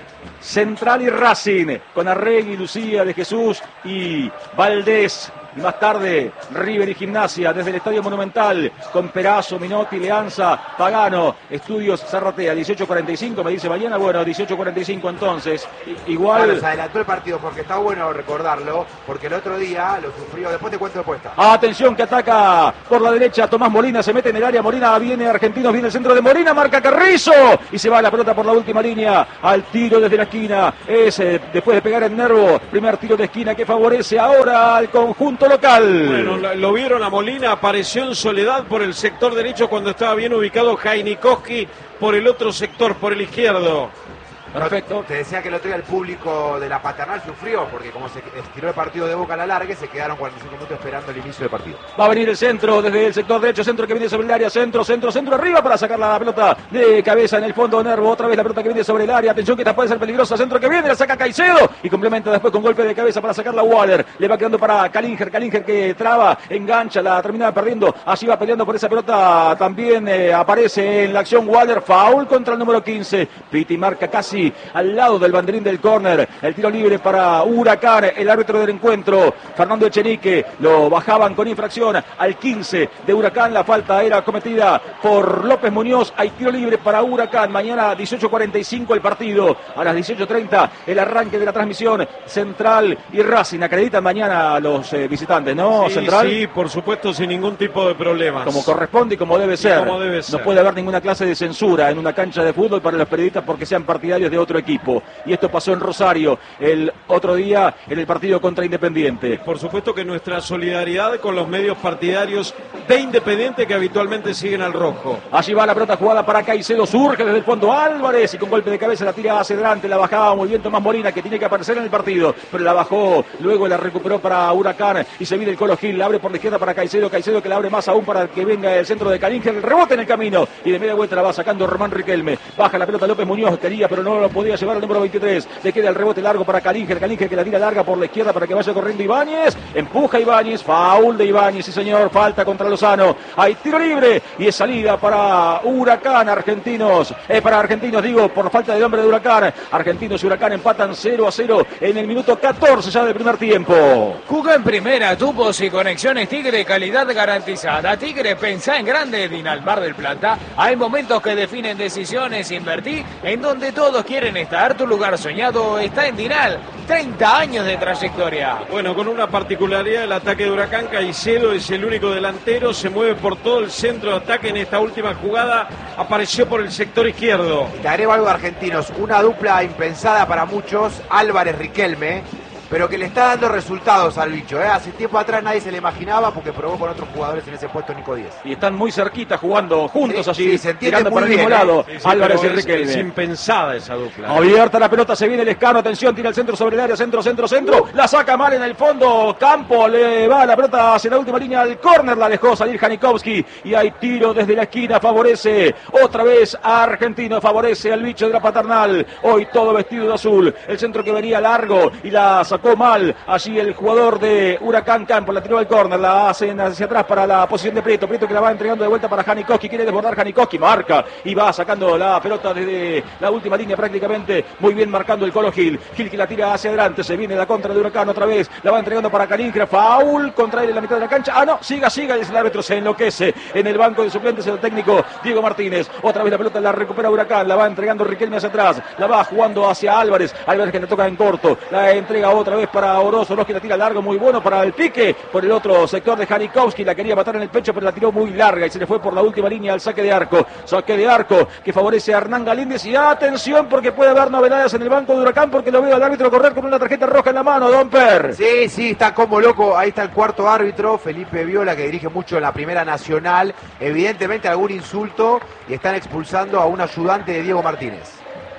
Speaker 2: Central y Racing, con Arregui, Lucía de Jesús y Valdés. Y más tarde, River y Gimnasia, desde el Estadio Monumental, con Perazo, Minotti, Leanza, Pagano, Estudios Zarratea, dieciocho cuarenta y cinco, me dice mañana, bueno, dieciocho cuarenta y cinco entonces, igual...
Speaker 3: Claro, se adelantó el partido, porque está bueno recordarlo, porque el otro día lo sufrió, después te cuento de puesta.
Speaker 2: Atención que ataca por la derecha Tomás Molina, se mete en el área, Molina viene Argentinos, viene el centro de Molina, marca Carrizo, y se va la pelota por la última línea, al tiro desde la esquina, es eh, después de pegar el nervo, primer tiro de esquina que favorece ahora al conjunto local.
Speaker 1: Bueno, lo, lo vieron a Molina, apareció en soledad por el sector derecho cuando estaba bien ubicado Jainikowski por el otro sector, por el izquierdo.
Speaker 2: Perfecto.
Speaker 3: Te decía que el otro día el público de la Paternal sufrió, porque como se estiró el partido de Boca a la larga, se quedaron cuarenta y cinco minutos esperando el inicio del partido.
Speaker 2: Va a venir el centro desde el sector derecho, centro que viene sobre el área, centro, centro, centro, arriba para sacar la pelota de cabeza en el fondo, Nervo, otra vez la pelota que viene sobre el área, atención que esta puede ser peligrosa, centro que viene, la saca Caicedo y complementa después con golpe de cabeza para sacarla Waller, le va quedando para Kalinger, Kalinger que traba, engancha, la termina perdiendo, así va peleando por esa pelota, también eh, aparece en la acción Waller, foul contra el número quince, Piti marca casi al lado del banderín del córner, el tiro libre para Huracán, el árbitro del encuentro, Fernando Echenique, lo bajaban con infracción al quince de Huracán, la falta era cometida por López Muñoz, hay tiro libre para Huracán, mañana dieciocho cuarenta y cinco el partido, a las dieciocho treinta el arranque de la transmisión, Central y Racing, acreditan mañana a los eh, visitantes, ¿no?
Speaker 1: Sí,
Speaker 2: Central.
Speaker 1: Sí, por supuesto, sin ningún tipo de problemas.
Speaker 2: Como corresponde y como debe ser.
Speaker 1: Como debe ser.
Speaker 2: No puede haber ninguna clase de censura en una cancha de fútbol para los periodistas porque sean partidarios de otro equipo. Y esto pasó en Rosario el otro día en el partido contra Independiente.
Speaker 1: Por supuesto que nuestra solidaridad con los medios partidarios de Independiente que habitualmente siguen al rojo.
Speaker 2: Allí va la pelota jugada para Caicedo, surge desde el fondo Álvarez y con golpe de cabeza la tira hacia adelante, la bajaba muy bien Tomás Molina que tiene que aparecer en el partido, pero la bajó, luego la recuperó para Huracán y se viene el Colo Gil, la abre por la izquierda para Caicedo, Caicedo que la abre más aún para que venga el centro de Kalinger, el rebote en el camino y de media vuelta la va sacando Román Riquelme, baja la pelota López Muñoz, quería pero no lo podía llevar el número veintitrés, le queda el rebote largo para Kalinger, Kalinger que la tira larga por la izquierda para que vaya corriendo Ibáñez, empuja Ibáñez, foul de Ibáñez, sí señor, falta contra Lozano, hay tiro libre y es salida para Huracán, Argentinos, eh, para Argentinos digo, por falta del hombre de Huracán, Argentinos y Huracán empatan cero a cero en el minuto catorce ya del primer tiempo.
Speaker 5: Juga en primera, tubos y conexiones Tigre, calidad garantizada. Tigre, pensá en grande, Dinalmar del Plata. Hay momentos que definen decisiones, invertí en donde todos quieren estar. Tu lugar soñado está en Dinal, treinta años de trayectoria.
Speaker 1: Bueno, con una particularidad del ataque de Huracán, Caicedo es el único delantero, se mueve por todo el centro de ataque en esta última jugada, apareció por el sector izquierdo.
Speaker 3: Te agrego algo de Argentinos, una dupla impensada para muchos, Álvarez-Riquelme, pero que le está dando resultados al bicho, ¿eh? Hace tiempo atrás nadie se le imaginaba porque probó con otros jugadores en ese puesto Nico Díez.
Speaker 2: Y están muy cerquita jugando juntos
Speaker 3: sí,
Speaker 2: allí,
Speaker 3: sí, se entiende
Speaker 2: tirando
Speaker 3: muy
Speaker 2: por el mismo
Speaker 3: bien,
Speaker 2: lado,
Speaker 1: ¿eh? Sí, sí,
Speaker 2: Álvarez y
Speaker 1: es,
Speaker 2: Riquelme.
Speaker 1: Es impensada esa dupla.
Speaker 2: Abierta la pelota, se viene el Escano, atención, tira el centro sobre el área, centro, centro, centro, la saca mal en el fondo, Campo, le va la pelota hacia la última línea al córner, la dejó salir Janikowski y hay tiro desde la esquina, favorece otra vez a Argentino, favorece al bicho de la Paternal, hoy todo vestido de azul, el centro que venía largo y la sacó mal, allí el jugador de Huracán Campo, la tiró al córner, la hacen hacia atrás para la posición de Prieto, Prieto que la va entregando de vuelta para Janikowski, quiere desbordar Janikowski, marca y va sacando la pelota desde la última línea prácticamente, muy bien marcando el Colo Gil, Gil que la tira hacia adelante, se viene la contra de Huracán otra vez, la va entregando para Kalinger, foul contra él en la mitad de la cancha, ah no, siga, siga, dice el árbitro, se enloquece en el banco de suplentes el técnico Diego Martínez, otra vez la pelota la recupera Huracán, la va entregando Riquelme hacia atrás, la va jugando hacia Álvarez, Álvarez que le toca en corto, la entrega otra vez para Orozo, Orozo que la tira largo, muy bueno para el pique, por el otro sector de Janikowski, la quería matar en el pecho, pero la tiró muy larga y se le fue por la última línea al saque de arco, saque de arco que favorece a Hernán Galíndez y atención porque puede haber novedades en el banco de Huracán porque lo veo al árbitro correr con una tarjeta roja en la mano, Don Per.
Speaker 3: Sí, sí, está como loco, ahí está el cuarto árbitro, Felipe Viola, que dirige mucho en la Primera Nacional, evidentemente algún insulto y están expulsando a un ayudante de Diego Martínez.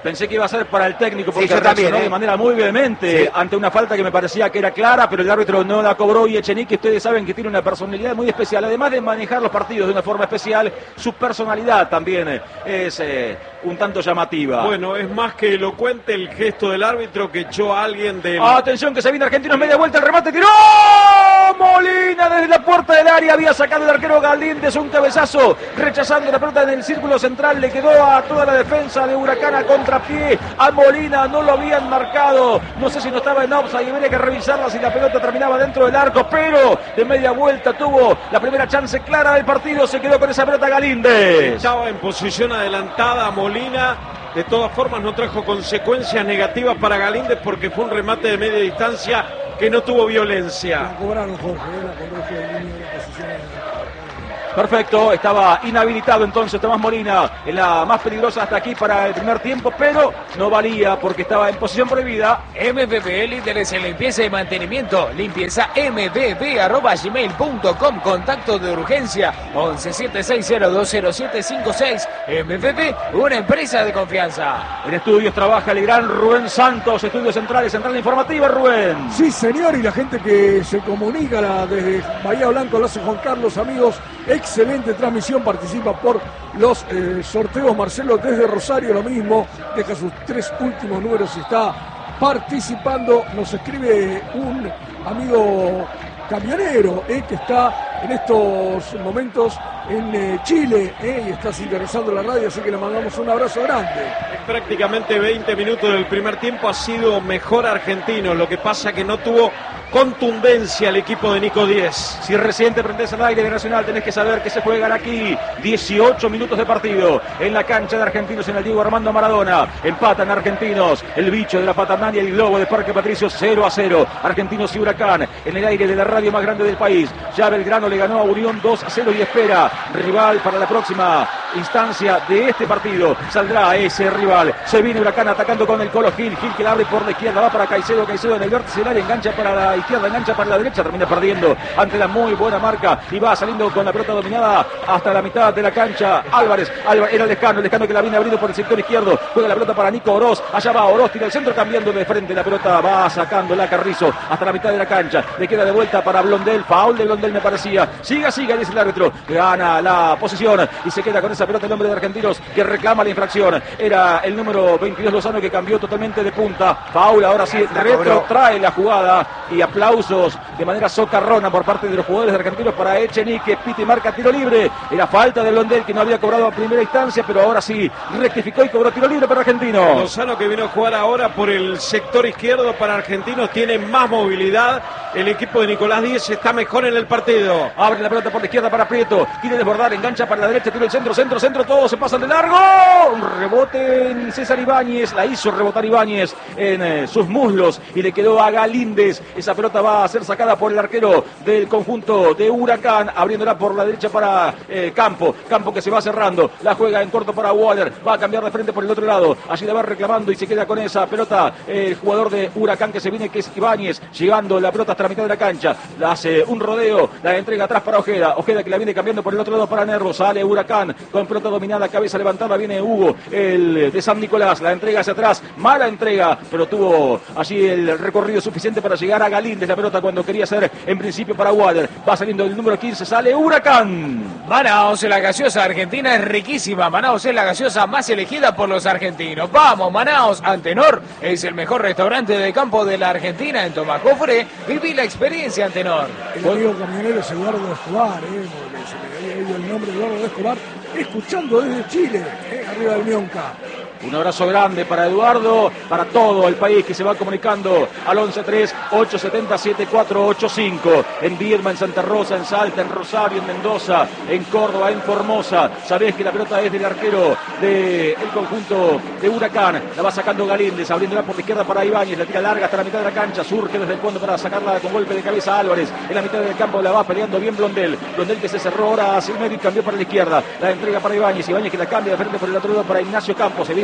Speaker 2: Pensé que iba a ser para el técnico porque
Speaker 3: Sí, yo también,
Speaker 2: reaccionó
Speaker 3: ¿eh?
Speaker 2: de manera muy vehemente
Speaker 3: Sí.
Speaker 2: ante una falta que me parecía que era clara, pero el árbitro no la cobró. Y Echenique, ustedes saben que tiene una personalidad muy especial, además de manejar los partidos de una forma especial, su personalidad también es eh, un tanto llamativa.
Speaker 1: Bueno, es más que elocuente el gesto del árbitro que echó a alguien del...
Speaker 2: Atención que se viene Argentinos, media vuelta, el remate, tiró Molina desde la puerta del área, había sacado el arquero Galíndez un cabezazo, rechazando la pelota en el círculo central, le quedó a toda la defensa de Huracán a contrapié, a Molina no lo habían marcado, no sé si no estaba en offside y habría que revisarla si la pelota terminaba dentro del arco, pero de media vuelta tuvo la primera chance clara del partido, se quedó con esa pelota Galíndez.
Speaker 1: Estaba en posición adelantada Molina. De todas formas no trajo consecuencias negativas para Galíndez porque fue un remate de media distancia que no tuvo violencia.
Speaker 4: La cobraron, Jorge, eh, la cobró Jorge de línea de la posición.
Speaker 2: Perfecto, estaba inhabilitado entonces Tomás Molina en la más peligrosa hasta aquí para el primer tiempo, pero no valía porque estaba en posición prohibida.
Speaker 5: M V B, líderes en limpieza y mantenimiento. Limpieza m v b arroba gmail punto com. Contacto de urgencia once siete seis cero dos cero siete cinco seis. M V B, una empresa de confianza.
Speaker 2: En estudios trabaja el gran Rubén Santos, estudios centrales, central informativa, Rubén.
Speaker 4: Sí, señor, y la gente que se comunica la- desde Bahía Blanco, lo hace Juan Carlos, amigos. Excelente transmisión, participa por los eh, sorteos. Marcelo desde Rosario, lo mismo, deja sus tres últimos números y está participando. Nos escribe un amigo camionero eh, que está en estos momentos en eh, Chile eh, y está sintonizando la radio, así que le mandamos un abrazo grande.
Speaker 1: En prácticamente veinte minutos del primer tiempo ha sido mejor Argentino, lo que pasa que no tuvo contundencia el equipo de Nico Díez.
Speaker 2: Si recién te prendés al aire de Nacional, tenés que saber que se juegan aquí dieciocho minutos de partido en la cancha de Argentinos en el Diego Armando Maradona. Empatan Argentinos, el bicho de la Paternal y el globo de Parque Patricio cero a cero. Argentinos y Huracán en el aire de la radio más grande del país. Ya Belgrano le ganó a Unión dos a cero y espera rival para la próxima instancia de este partido. Saldrá ese rival. Se viene Huracán atacando con el Colo Gil. Gil que la abre por la izquierda, va para Caicedo. Caicedo en el vértice del área, engancha para la izquierda, engancha para la derecha, termina perdiendo ante la muy buena marca y va saliendo con la pelota dominada hasta la mitad de la cancha. Álvarez, Álvarez era Lescano, Lescano que la viene abriendo por el sector izquierdo, juega la pelota para Nico Oroz, allá va Oroz, tira el centro cambiando de frente, la pelota va sacando la Carrizo hasta la mitad de la cancha, le queda de vuelta para Blondel, foul de Blondel me parecía, siga, siga, dice el árbitro, gana la posición y se queda con esa pelota el hombre de Argentinos que reclama la infracción, era el número veintidós Lozano que cambió totalmente de punta, foul, ahora sí, retrotrae la jugada y aplausos de manera socarrona por parte de los jugadores argentinos para Echenique. Piti marca tiro libre. Era falta de Blondel que no había cobrado a primera instancia, pero ahora sí rectificó y cobró tiro libre para Argentinos.
Speaker 1: Lozano que vino a jugar ahora por el sector izquierdo para Argentinos tiene más movilidad. El equipo de Nicolás Díez está mejor en el partido.
Speaker 2: Abre la pelota por la izquierda para Prieto. Quiere desbordar, engancha para la derecha, tira el centro, centro, centro, todos se pasan de largo. Un rebote en César Ibáñez, la hizo rebotar Ibáñez en eh, sus muslos y le quedó a Galíndez. Esa pelota va a ser sacada por el arquero del conjunto de Huracán, abriéndola por la derecha para eh, Campo. Campo que se va cerrando, la juega en corto para Waller, va a cambiar de frente por el otro lado. Allí la va reclamando y se queda con esa pelota el jugador de Huracán que se viene, que es Ibáñez, llegando la pelota hasta la mitad de la cancha. La hace un rodeo, la entrega atrás para Ojeda. Ojeda que la viene cambiando por el otro lado para Nervo. Sale Huracán con pelota dominada, cabeza levantada, viene Hugo, el de San Nicolás, la entrega hacia atrás, mala entrega, pero tuvo allí el recorrido suficiente para llegar a Galíndez. La pelota cuando quería ser en principio para Waller, va saliendo el número quince, sale Huracán.
Speaker 5: Manaos, la gaseosa argentina es riquísima. Manaos es la gaseosa más elegida por los argentinos. Vamos, Manaos. Antenor es el mejor restaurante de campo de la Argentina en Tomás Cofre. Viví la experiencia, Antenor.
Speaker 4: El amigo camionero es Eduardo Escobar, eh, porque se me había ido el nombre de Eduardo Escobar, escuchando desde Chile, eh, arriba del Mionca.
Speaker 2: Un abrazo grande para Eduardo, para todo el país que se va comunicando al once tres ocho siete cero siete cuatro ocho cinco. En Viedma, en Santa Rosa, en Salta, en Rosario, en Mendoza, en Córdoba, en Formosa. Sabés que la pelota es del arquero del conjunto de Huracán. La va sacando Galíndez, abriéndola por la izquierda para Ibáñez. La tira larga hasta la mitad de la cancha. Surge desde el fondo para sacarla con golpe de cabeza Álvarez. En la mitad del campo la va peleando bien Blondel. Blondel que se cerró ahora hacia el medio y cambió para la izquierda. La entrega para Ibáñez. Ibáñez que la cambia de frente por el otro lado para Ignacio Campos. Se viene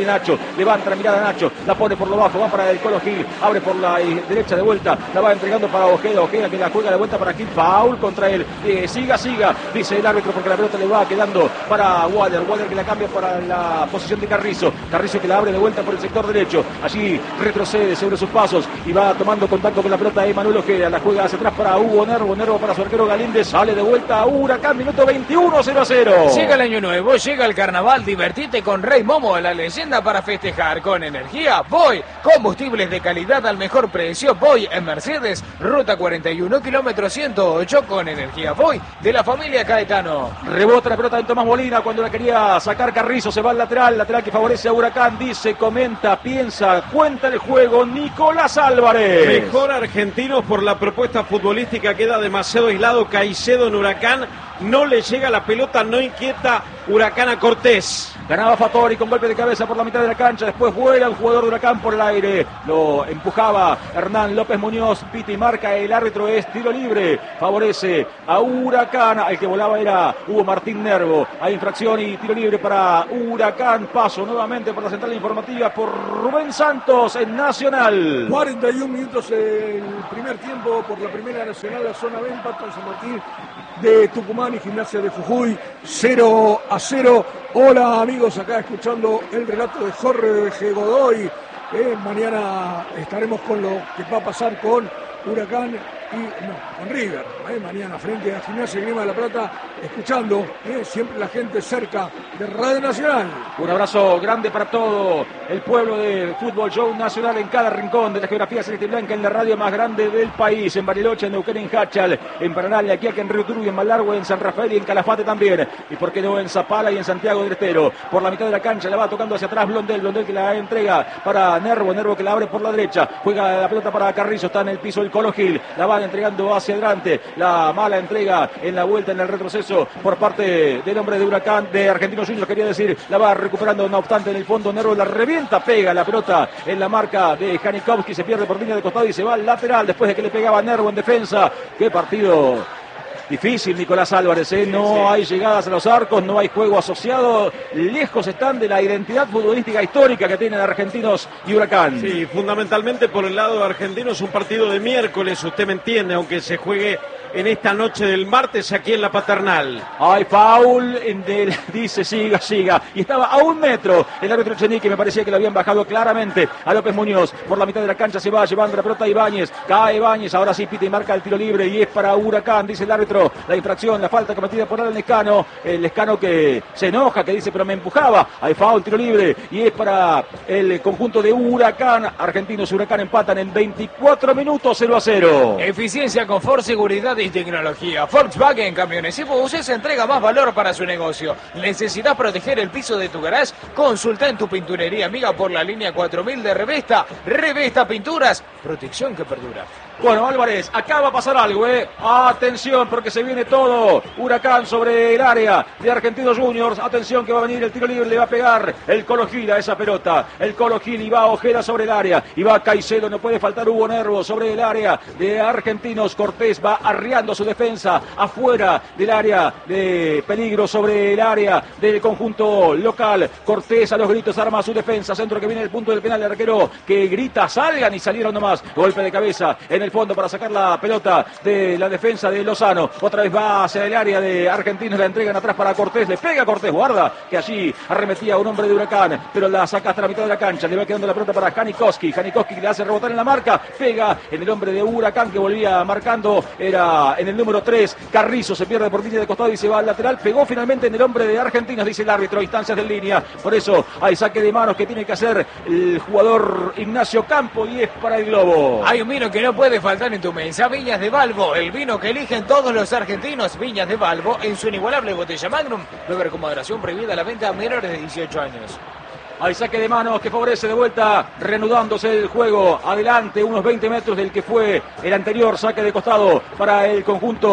Speaker 2: viene Nacho, levanta la mirada a Nacho, la pone por lo bajo, va para el Colo Gil, abre por la eh, derecha de vuelta, la va entregando para Ojeda, Ojeda que la juega de vuelta para Gil, foul contra él, eh, siga, siga, dice el árbitro porque la pelota le va quedando para Waller, Waller que la cambia para la posición de Carrizo, Carrizo que la abre de vuelta por el sector derecho, allí retrocede sobre sus pasos y va tomando contacto con la pelota de Manuel Ojeda, la juega hacia atrás para Hugo Nervo, Nervo para su arquero Galíndez, sale de vuelta a Huracán, minuto veintiuno, cero a cero.
Speaker 5: Llega el año nuevo, llega el carnaval, divertite con Rey Momo, la leyenda para festejar con energía. Voy, combustibles de calidad al mejor precio. Voy en Mercedes, ruta cuarenta y uno, kilómetro ciento ocho con energía. Voy de la familia Caetano.
Speaker 2: Rebota la pelota de Tomás Molina cuando la quería sacar Carrizo, se va al lateral, lateral que favorece a Huracán, dice, comenta, piensa, cuenta el juego Nicolás Álvarez.
Speaker 1: Mejor Argentinos por la propuesta futbolística, queda demasiado aislado Caicedo en Huracán, no le llega la pelota, no inquieta Huracán a Cortés.
Speaker 2: Ganaba Fattori con golpe de cabeza por la mitad de la cancha, después vuela un jugador de Huracán por el aire, lo empujaba Hernán López Muñoz, pita y marca, el árbitro es tiro libre, favorece a Huracán, el que volaba era Hugo Martín Nervo, hay infracción y tiro libre para Huracán, paso nuevamente por la central informativa por Rubén Santos en Nacional.
Speaker 4: cuarenta y un minutos el primer tiempo por la Primera Nacional, la zona B, empata San Martín de Tucumán y Gimnasia de Jujuy, cero a cero. Hola amigos, acá escuchando el relato de Jorge Godoy. Eh, mañana estaremos con lo que va a pasar con Huracán y no, con River, eh, mañana frente a Gimnasia y Grima de la Plata, escuchando eh, siempre la gente cerca de Radio Nacional.
Speaker 2: Un abrazo grande para todo el pueblo de Fútbol Show Nacional en cada rincón de la geografía celeste y blanca, en la radio más grande del país, en Bariloche, en Neuquén, en Hachal, en Paraná, en Aquiaca, en Río Turbio, en Malargüe, en San Rafael y en Calafate también, y por qué no en Zapala y en Santiago del Estero. Por la mitad de la cancha la va tocando hacia atrás Blondel, Blondel que la entrega para Nervo, Nervo que la abre por la derecha, juega la pelota para Carrizo, está en el piso el Colo Gil, la van entregando hacia adelante, la mala entrega en la vuelta, en el retroceso por parte del hombre de Huracán, de Argentinos Juniors, quería decir, la va recuperando, no obstante en el fondo Nervo la revienta, pega la pelota en la marca de Janikowski, se pierde por línea de costado y se va al lateral después de que le pegaba Nervo en defensa. Qué partido difícil, Nicolás Álvarez, ¿eh? No sí, sí. hay llegadas a los arcos, no hay juego asociado, lejos están de la identidad futbolística histórica que tienen Argentinos y Huracán.
Speaker 1: Sí, fundamentalmente por el lado de Argentinos, un partido de miércoles, usted me entiende, aunque se juegue en esta noche del martes aquí en la Paternal.
Speaker 2: Hay foul, del, dice siga, siga, y estaba a un metro el árbitro Chenique, me parecía que lo habían bajado claramente a López Muñoz, por la mitad de la cancha se va llevando la pelota Ibáñez, cae Ibáñez, ahora sí pita y marca el tiro libre y es para Huracán, dice el árbitro, la infracción, la falta cometida por Alan Lescano, el Lescano que se enoja, que dice pero me empujaba, hay foul, tiro libre y es para el conjunto de Huracán. Argentinos y Huracán empatan en veinticuatro minutos, cero a cero.
Speaker 5: Eficiencia, confort, seguridad y tecnología. Volkswagen Camiones y Buses entrega más valor para su negocio. ¿Necesitas proteger el piso de tu garage? Consulta en tu pinturería amiga por la línea cuatro mil de Revesta. Revesta Pinturas, protección que perdura.
Speaker 2: Bueno, Álvarez, acá va a pasar algo, ¿eh? Atención, porque se viene todo. Huracán sobre el área de Argentinos Juniors. Atención que va a venir el tiro libre, le va a pegar el Colo Gil a esa pelota. El Colo Gil y va Ojeda sobre el área. Y va Caicedo, no puede faltar Hugo Nervo sobre el área de Argentinos. Cortés va arriando su defensa afuera del área de peligro sobre el área del conjunto local. Cortés a los gritos arma su defensa. Centro que viene el punto del penal de arquero que grita, salgan y salieron nomás. Golpe de cabeza en el fondo para sacar la pelota de la defensa de Lozano. Otra vez va hacia el área de Argentinos, la entregan atrás para Cortés, le pega a Cortés, guarda que allí arremetía un hombre de Huracán, pero la saca hasta la mitad de la cancha, le va quedando la pelota para Janikowski, Janikowski le hace rebotar en la marca, pega en el hombre de Huracán que volvía marcando, era en el número tres, Carrizo se pierde por línea de costado y se va al lateral, pegó finalmente en el hombre de Argentinos, dice el árbitro, instancias de línea, por eso hay saque de manos que tiene que hacer el jugador Ignacio Campo y es para el Globo.
Speaker 5: Hay un vino que no puede faltar en tu mesa, Viñas de Balbo, el vino que eligen todos los argentinos. Viñas de Balbo en su inigualable botella Magnum, beber con moderación, prohibida la venta a menores de dieciocho años.
Speaker 2: Hay saque de manos que favorece de vuelta, reanudándose el juego, adelante unos veinte metros del que fue el anterior saque de costado para el conjunto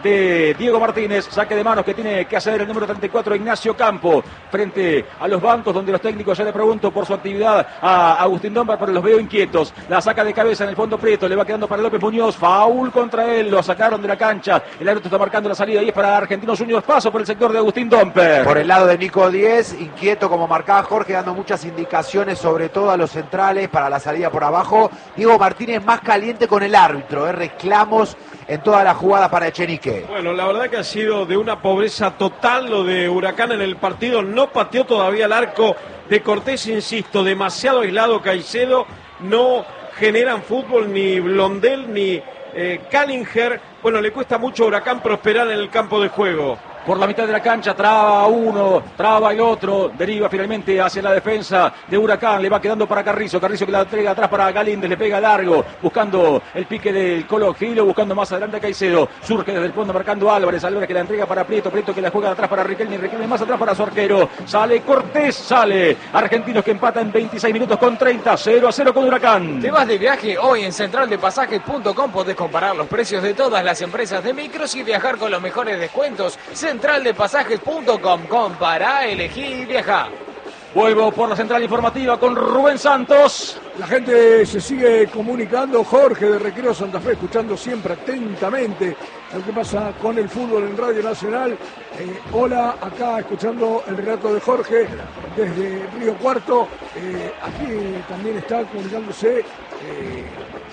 Speaker 2: de Diego Martínez. Saque de manos que tiene que hacer el número treinta y cuatro, Ignacio Campo, frente a los bancos donde los técnicos, ya le pregunto por su actividad a Agustín Domper, pero los veo inquietos. La saca de cabeza en el fondo Prieto, le va quedando para López Muñoz, faul contra él, lo sacaron de la cancha. El árbitro está marcando la salida y es para Argentinos Juniors. Paso por el sector de Agustín Domper.
Speaker 3: Por el lado de Nico Díez, inquieto como marcaba Jorge, dando muchas indicaciones, sobre todo a los centrales para la salida por abajo. Diego Martínez más caliente con el árbitro, ¿eh? Reclamos en todas las jugadas para Echenique.
Speaker 1: Bueno, la verdad que ha sido de una pobreza total lo de Huracán en el partido. No pateó todavía el arco de Cortés, insisto, demasiado aislado Caicedo. No generan fútbol ni Blondel ni eh, Callinger. Bueno, le cuesta mucho a Huracán prosperar en el campo de juego.
Speaker 2: Por la mitad de la cancha, traba uno, traba el otro, deriva finalmente hacia la defensa de Huracán, le va quedando para Carrizo, Carrizo que la entrega atrás para Galíndez, le pega largo, buscando el pique del Colo Gilo, buscando más adelante a Caicedo, surge desde el fondo marcando a Álvarez, Álvarez que la entrega para Prieto, Prieto que la juega atrás para Riquelme, Riquelme más atrás para su arquero, sale Cortés, sale, Argentinos que empata en veintiséis minutos con treinta, cero a cero con Huracán.
Speaker 5: ¿Te vas de viaje? Hoy en central de pasajes punto com podés comparar los precios de todas las empresas de micros y viajar con los mejores descuentos. central de pasajes punto com, compara, elegí y viaja.
Speaker 2: Vuelvo por la central informativa con Rubén Santos.
Speaker 4: La gente se sigue comunicando. Jorge de Recreo Santa Fe, escuchando siempre atentamente lo que pasa con el fútbol en Radio Nacional. Eh, hola, acá escuchando el relato de Jorge desde Río Cuarto. Eh, aquí también está comunicándose. Eh,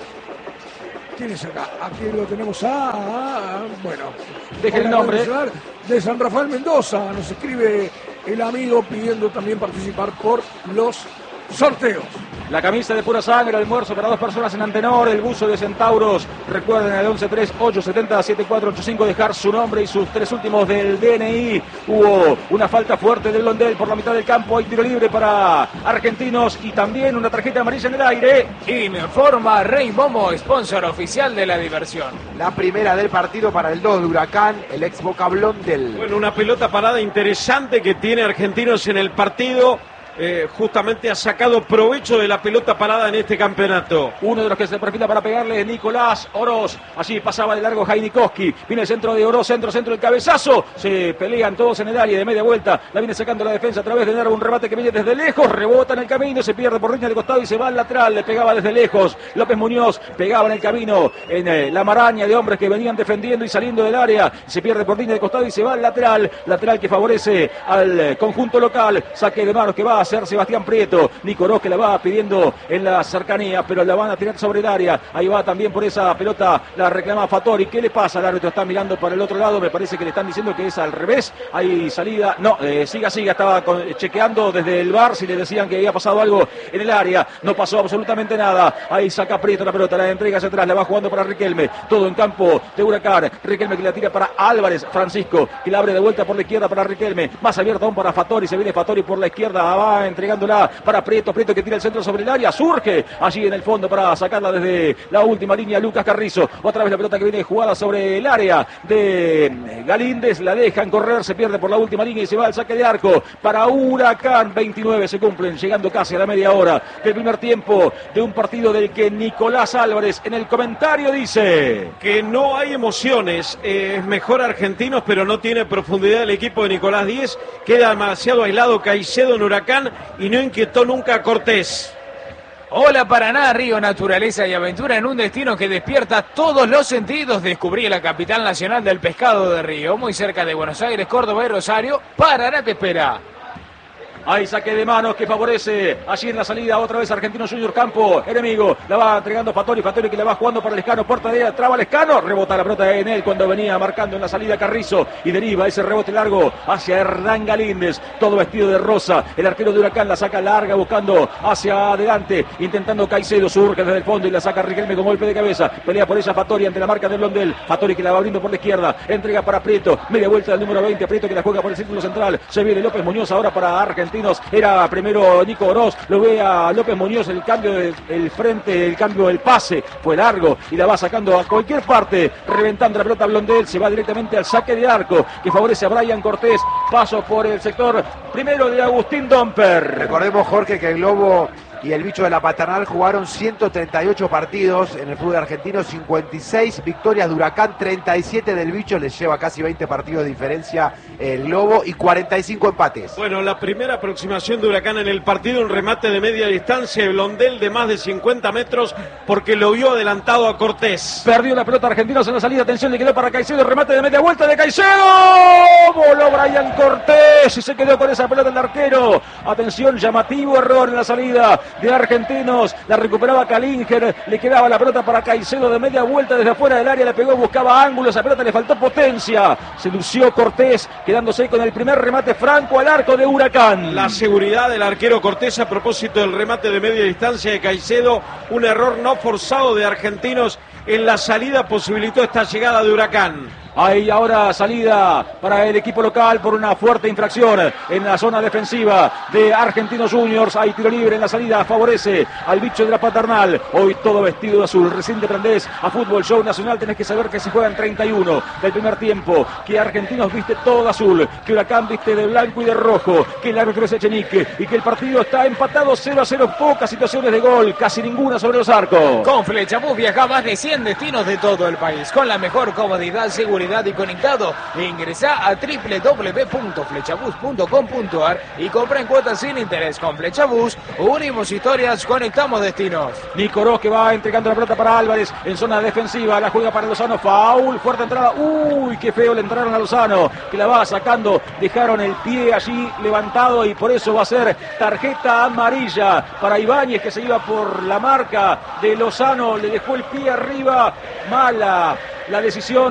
Speaker 4: ¿Quién es acá? Aquí lo tenemos a... a, a bueno,
Speaker 2: deje el nombre.
Speaker 4: De San Rafael Mendoza. Nos escribe el amigo pidiendo también participar por los sorteos.
Speaker 2: La camisa de pura sangre, almuerzo para dos personas en Antenor, el buzo de Centauros. Recuerden el once tres ocho siete cero siete cuatro ocho cinco dejar su nombre y sus tres últimos del D N I. Hubo una falta fuerte del Blondel por la mitad del campo. Hay tiro libre para Argentinos y también una tarjeta amarilla en el aire.
Speaker 5: Informa Rey Momo, sponsor oficial de la diversión.
Speaker 3: La primera del partido para el dos de Huracán, el ex Boca Blondel.
Speaker 1: Bueno, una pelota parada interesante que tiene Argentinos en el partido. Eh, justamente ha sacado provecho de la pelota parada en este campeonato.
Speaker 2: Uno de los que se perfila para pegarle es Nicolás Oroz. Allí pasaba de largo Jainikoski. Viene el centro de Oroz, centro, centro, el cabezazo. Se pelean todos en el área de media vuelta. La viene sacando la defensa a través de Nervo. Un remate que viene desde lejos. Rebota en el camino. Se pierde por línea de costado y se va al lateral. Le pegaba desde lejos. López Muñoz pegaba en el camino. En eh, la maraña de hombres que venían defendiendo y saliendo del área. Se pierde por línea de costado y se va al lateral. Lateral que favorece al eh, conjunto local. Saque de manos que va a hacer Sebastián Prieto. Nico Oroz que la va pidiendo en la cercanía, pero la van a tirar sobre el área. Ahí va también por esa pelota, la reclama Fattori. ¿Qué le pasa? El árbitro está mirando para el otro lado. Me parece que le están diciendo que es al revés. Hay salida. No, eh, siga, siga. Estaba con, chequeando desde el V A R si le decían que había pasado algo en el área. No pasó absolutamente nada. Ahí saca Prieto la pelota, la entrega hacia atrás. La va jugando para Riquelme. Todo en campo de Huracán. Riquelme que la tira para Álvarez. Francisco que la abre de vuelta por la izquierda para Riquelme. Más abierto aún para Fattori. Se viene Fattori por la izquierda. Va entregándola para Prieto. Prieto que tira el centro sobre el área. Surge allí en el fondo para sacarla desde la última línea Lucas Carrizo. Otra vez la pelota que viene jugada sobre el área de Galíndez. La dejan correr. Se pierde por la última línea y se va al saque de arco para Huracán. veintinueve se cumplen, llegando casi a la media hora del primer tiempo de un partido del que Nicolás Álvarez en el comentario dice
Speaker 1: que no hay emociones. Eh, es mejor Argentinos, pero no tiene profundidad el equipo de Nicolás Díez. Queda demasiado aislado Caicedo en Huracán y no inquietó nunca a Cortés.
Speaker 5: Hola Paraná, río, naturaleza y aventura en un destino que despierta todos los sentidos. Descubrí la capital nacional del pescado de río, muy cerca de Buenos Aires, Córdoba y Rosario. Paraná te espera.
Speaker 2: Hay saque de manos que favorece allí en la salida otra vez Argentinos Juniors campo enemigo. La va entregando Fattori, Fattori que la va jugando para Lescano, puerta de traba Lescano, rebota la pelota en él cuando venía marcando en la salida Carrizo y deriva ese rebote largo hacia Hernán Galíndez, todo vestido de rosa. El arquero de Huracán la saca larga buscando hacia adelante, intentando Caicedo, surge desde el fondo y la saca Riquelme con golpe de cabeza. Pelea por ella Fattori ante la marca de Blondel. Fattori que la va abriendo por la izquierda, entrega para Prieto, media vuelta del número veinte, Prieto que la juega por el círculo central. Se viene López Muñoz ahora para Argentinos. Era primero Nico Oroz, lo ve a López Muñoz, el cambio del el frente, el cambio del pase fue largo y la va sacando a cualquier parte, reventando la pelota Blondel, se va directamente al saque de arco que favorece a Brian Cortés. Paso por el sector primero de Agustín Domper.
Speaker 3: Recordemos, Jorge, que el Globo y el bicho de la Paternal jugaron ciento treinta y ocho partidos en el fútbol argentino, cincuenta y seis victorias de Huracán, treinta y siete del bicho, les lleva casi veinte partidos de diferencia el Globo y cuarenta y cinco empates.
Speaker 1: Bueno, la primera aproximación de Huracán en el partido, un remate de media distancia, Blondel de más de cincuenta metros porque lo vio adelantado a Cortés.
Speaker 2: Perdió la pelota Argentinos en la salida, atención, le quedó para Caicedo, remate de media vuelta de Caicedo, voló Brian Cortés y se quedó con esa pelota el arquero. Atención, llamativo error en la salida de Argentinos, la recuperaba Kalinger, le quedaba la pelota para Caicedo de media vuelta desde afuera del área, le pegó, buscaba ángulo, esa pelota le faltó potencia, se lució Cortés, quedándose con el primer remate franco al arco de Huracán.
Speaker 1: La seguridad del arquero Cortés a propósito del remate de media distancia de Caicedo, un error no forzado de Argentinos en la salida posibilitó esta llegada de Huracán.
Speaker 2: Hay ahora salida para el equipo local por una fuerte infracción en la zona defensiva de Argentinos Juniors. Hay tiro libre en la salida, favorece al bicho de la Paternal. Hoy todo vestido de azul. Recién te prendés a Fútbol Show Nacional, tenés que saber que se juegan treinta y uno del primer tiempo, que Argentinos viste todo azul, que Huracán viste de blanco y de rojo, que el árbitro es Echenique y que el partido está empatado cero a cero. Pocas situaciones de gol, casi ninguna sobre los arcos.
Speaker 5: Con Flechabús viaja a más de cien destinos de todo el país, con la mejor comodidad, seguridad y conectado. Ingresá a doble u doble u doble u punto flechabús punto com punto a r y compra en cuotas sin interés. Con Flechabús unimos historias, conectamos destinos.
Speaker 2: Nicorós que va entregando la pelota para Álvarez en zona defensiva, la juega para Lozano, foul, fuerte entrada, uy, qué feo le entraron a Lozano, que la va sacando, dejaron el pie allí levantado y por eso va a ser tarjeta amarilla para Ibáñez, que se iba por la marca de Lozano, le dejó el pie arriba, mala la decisión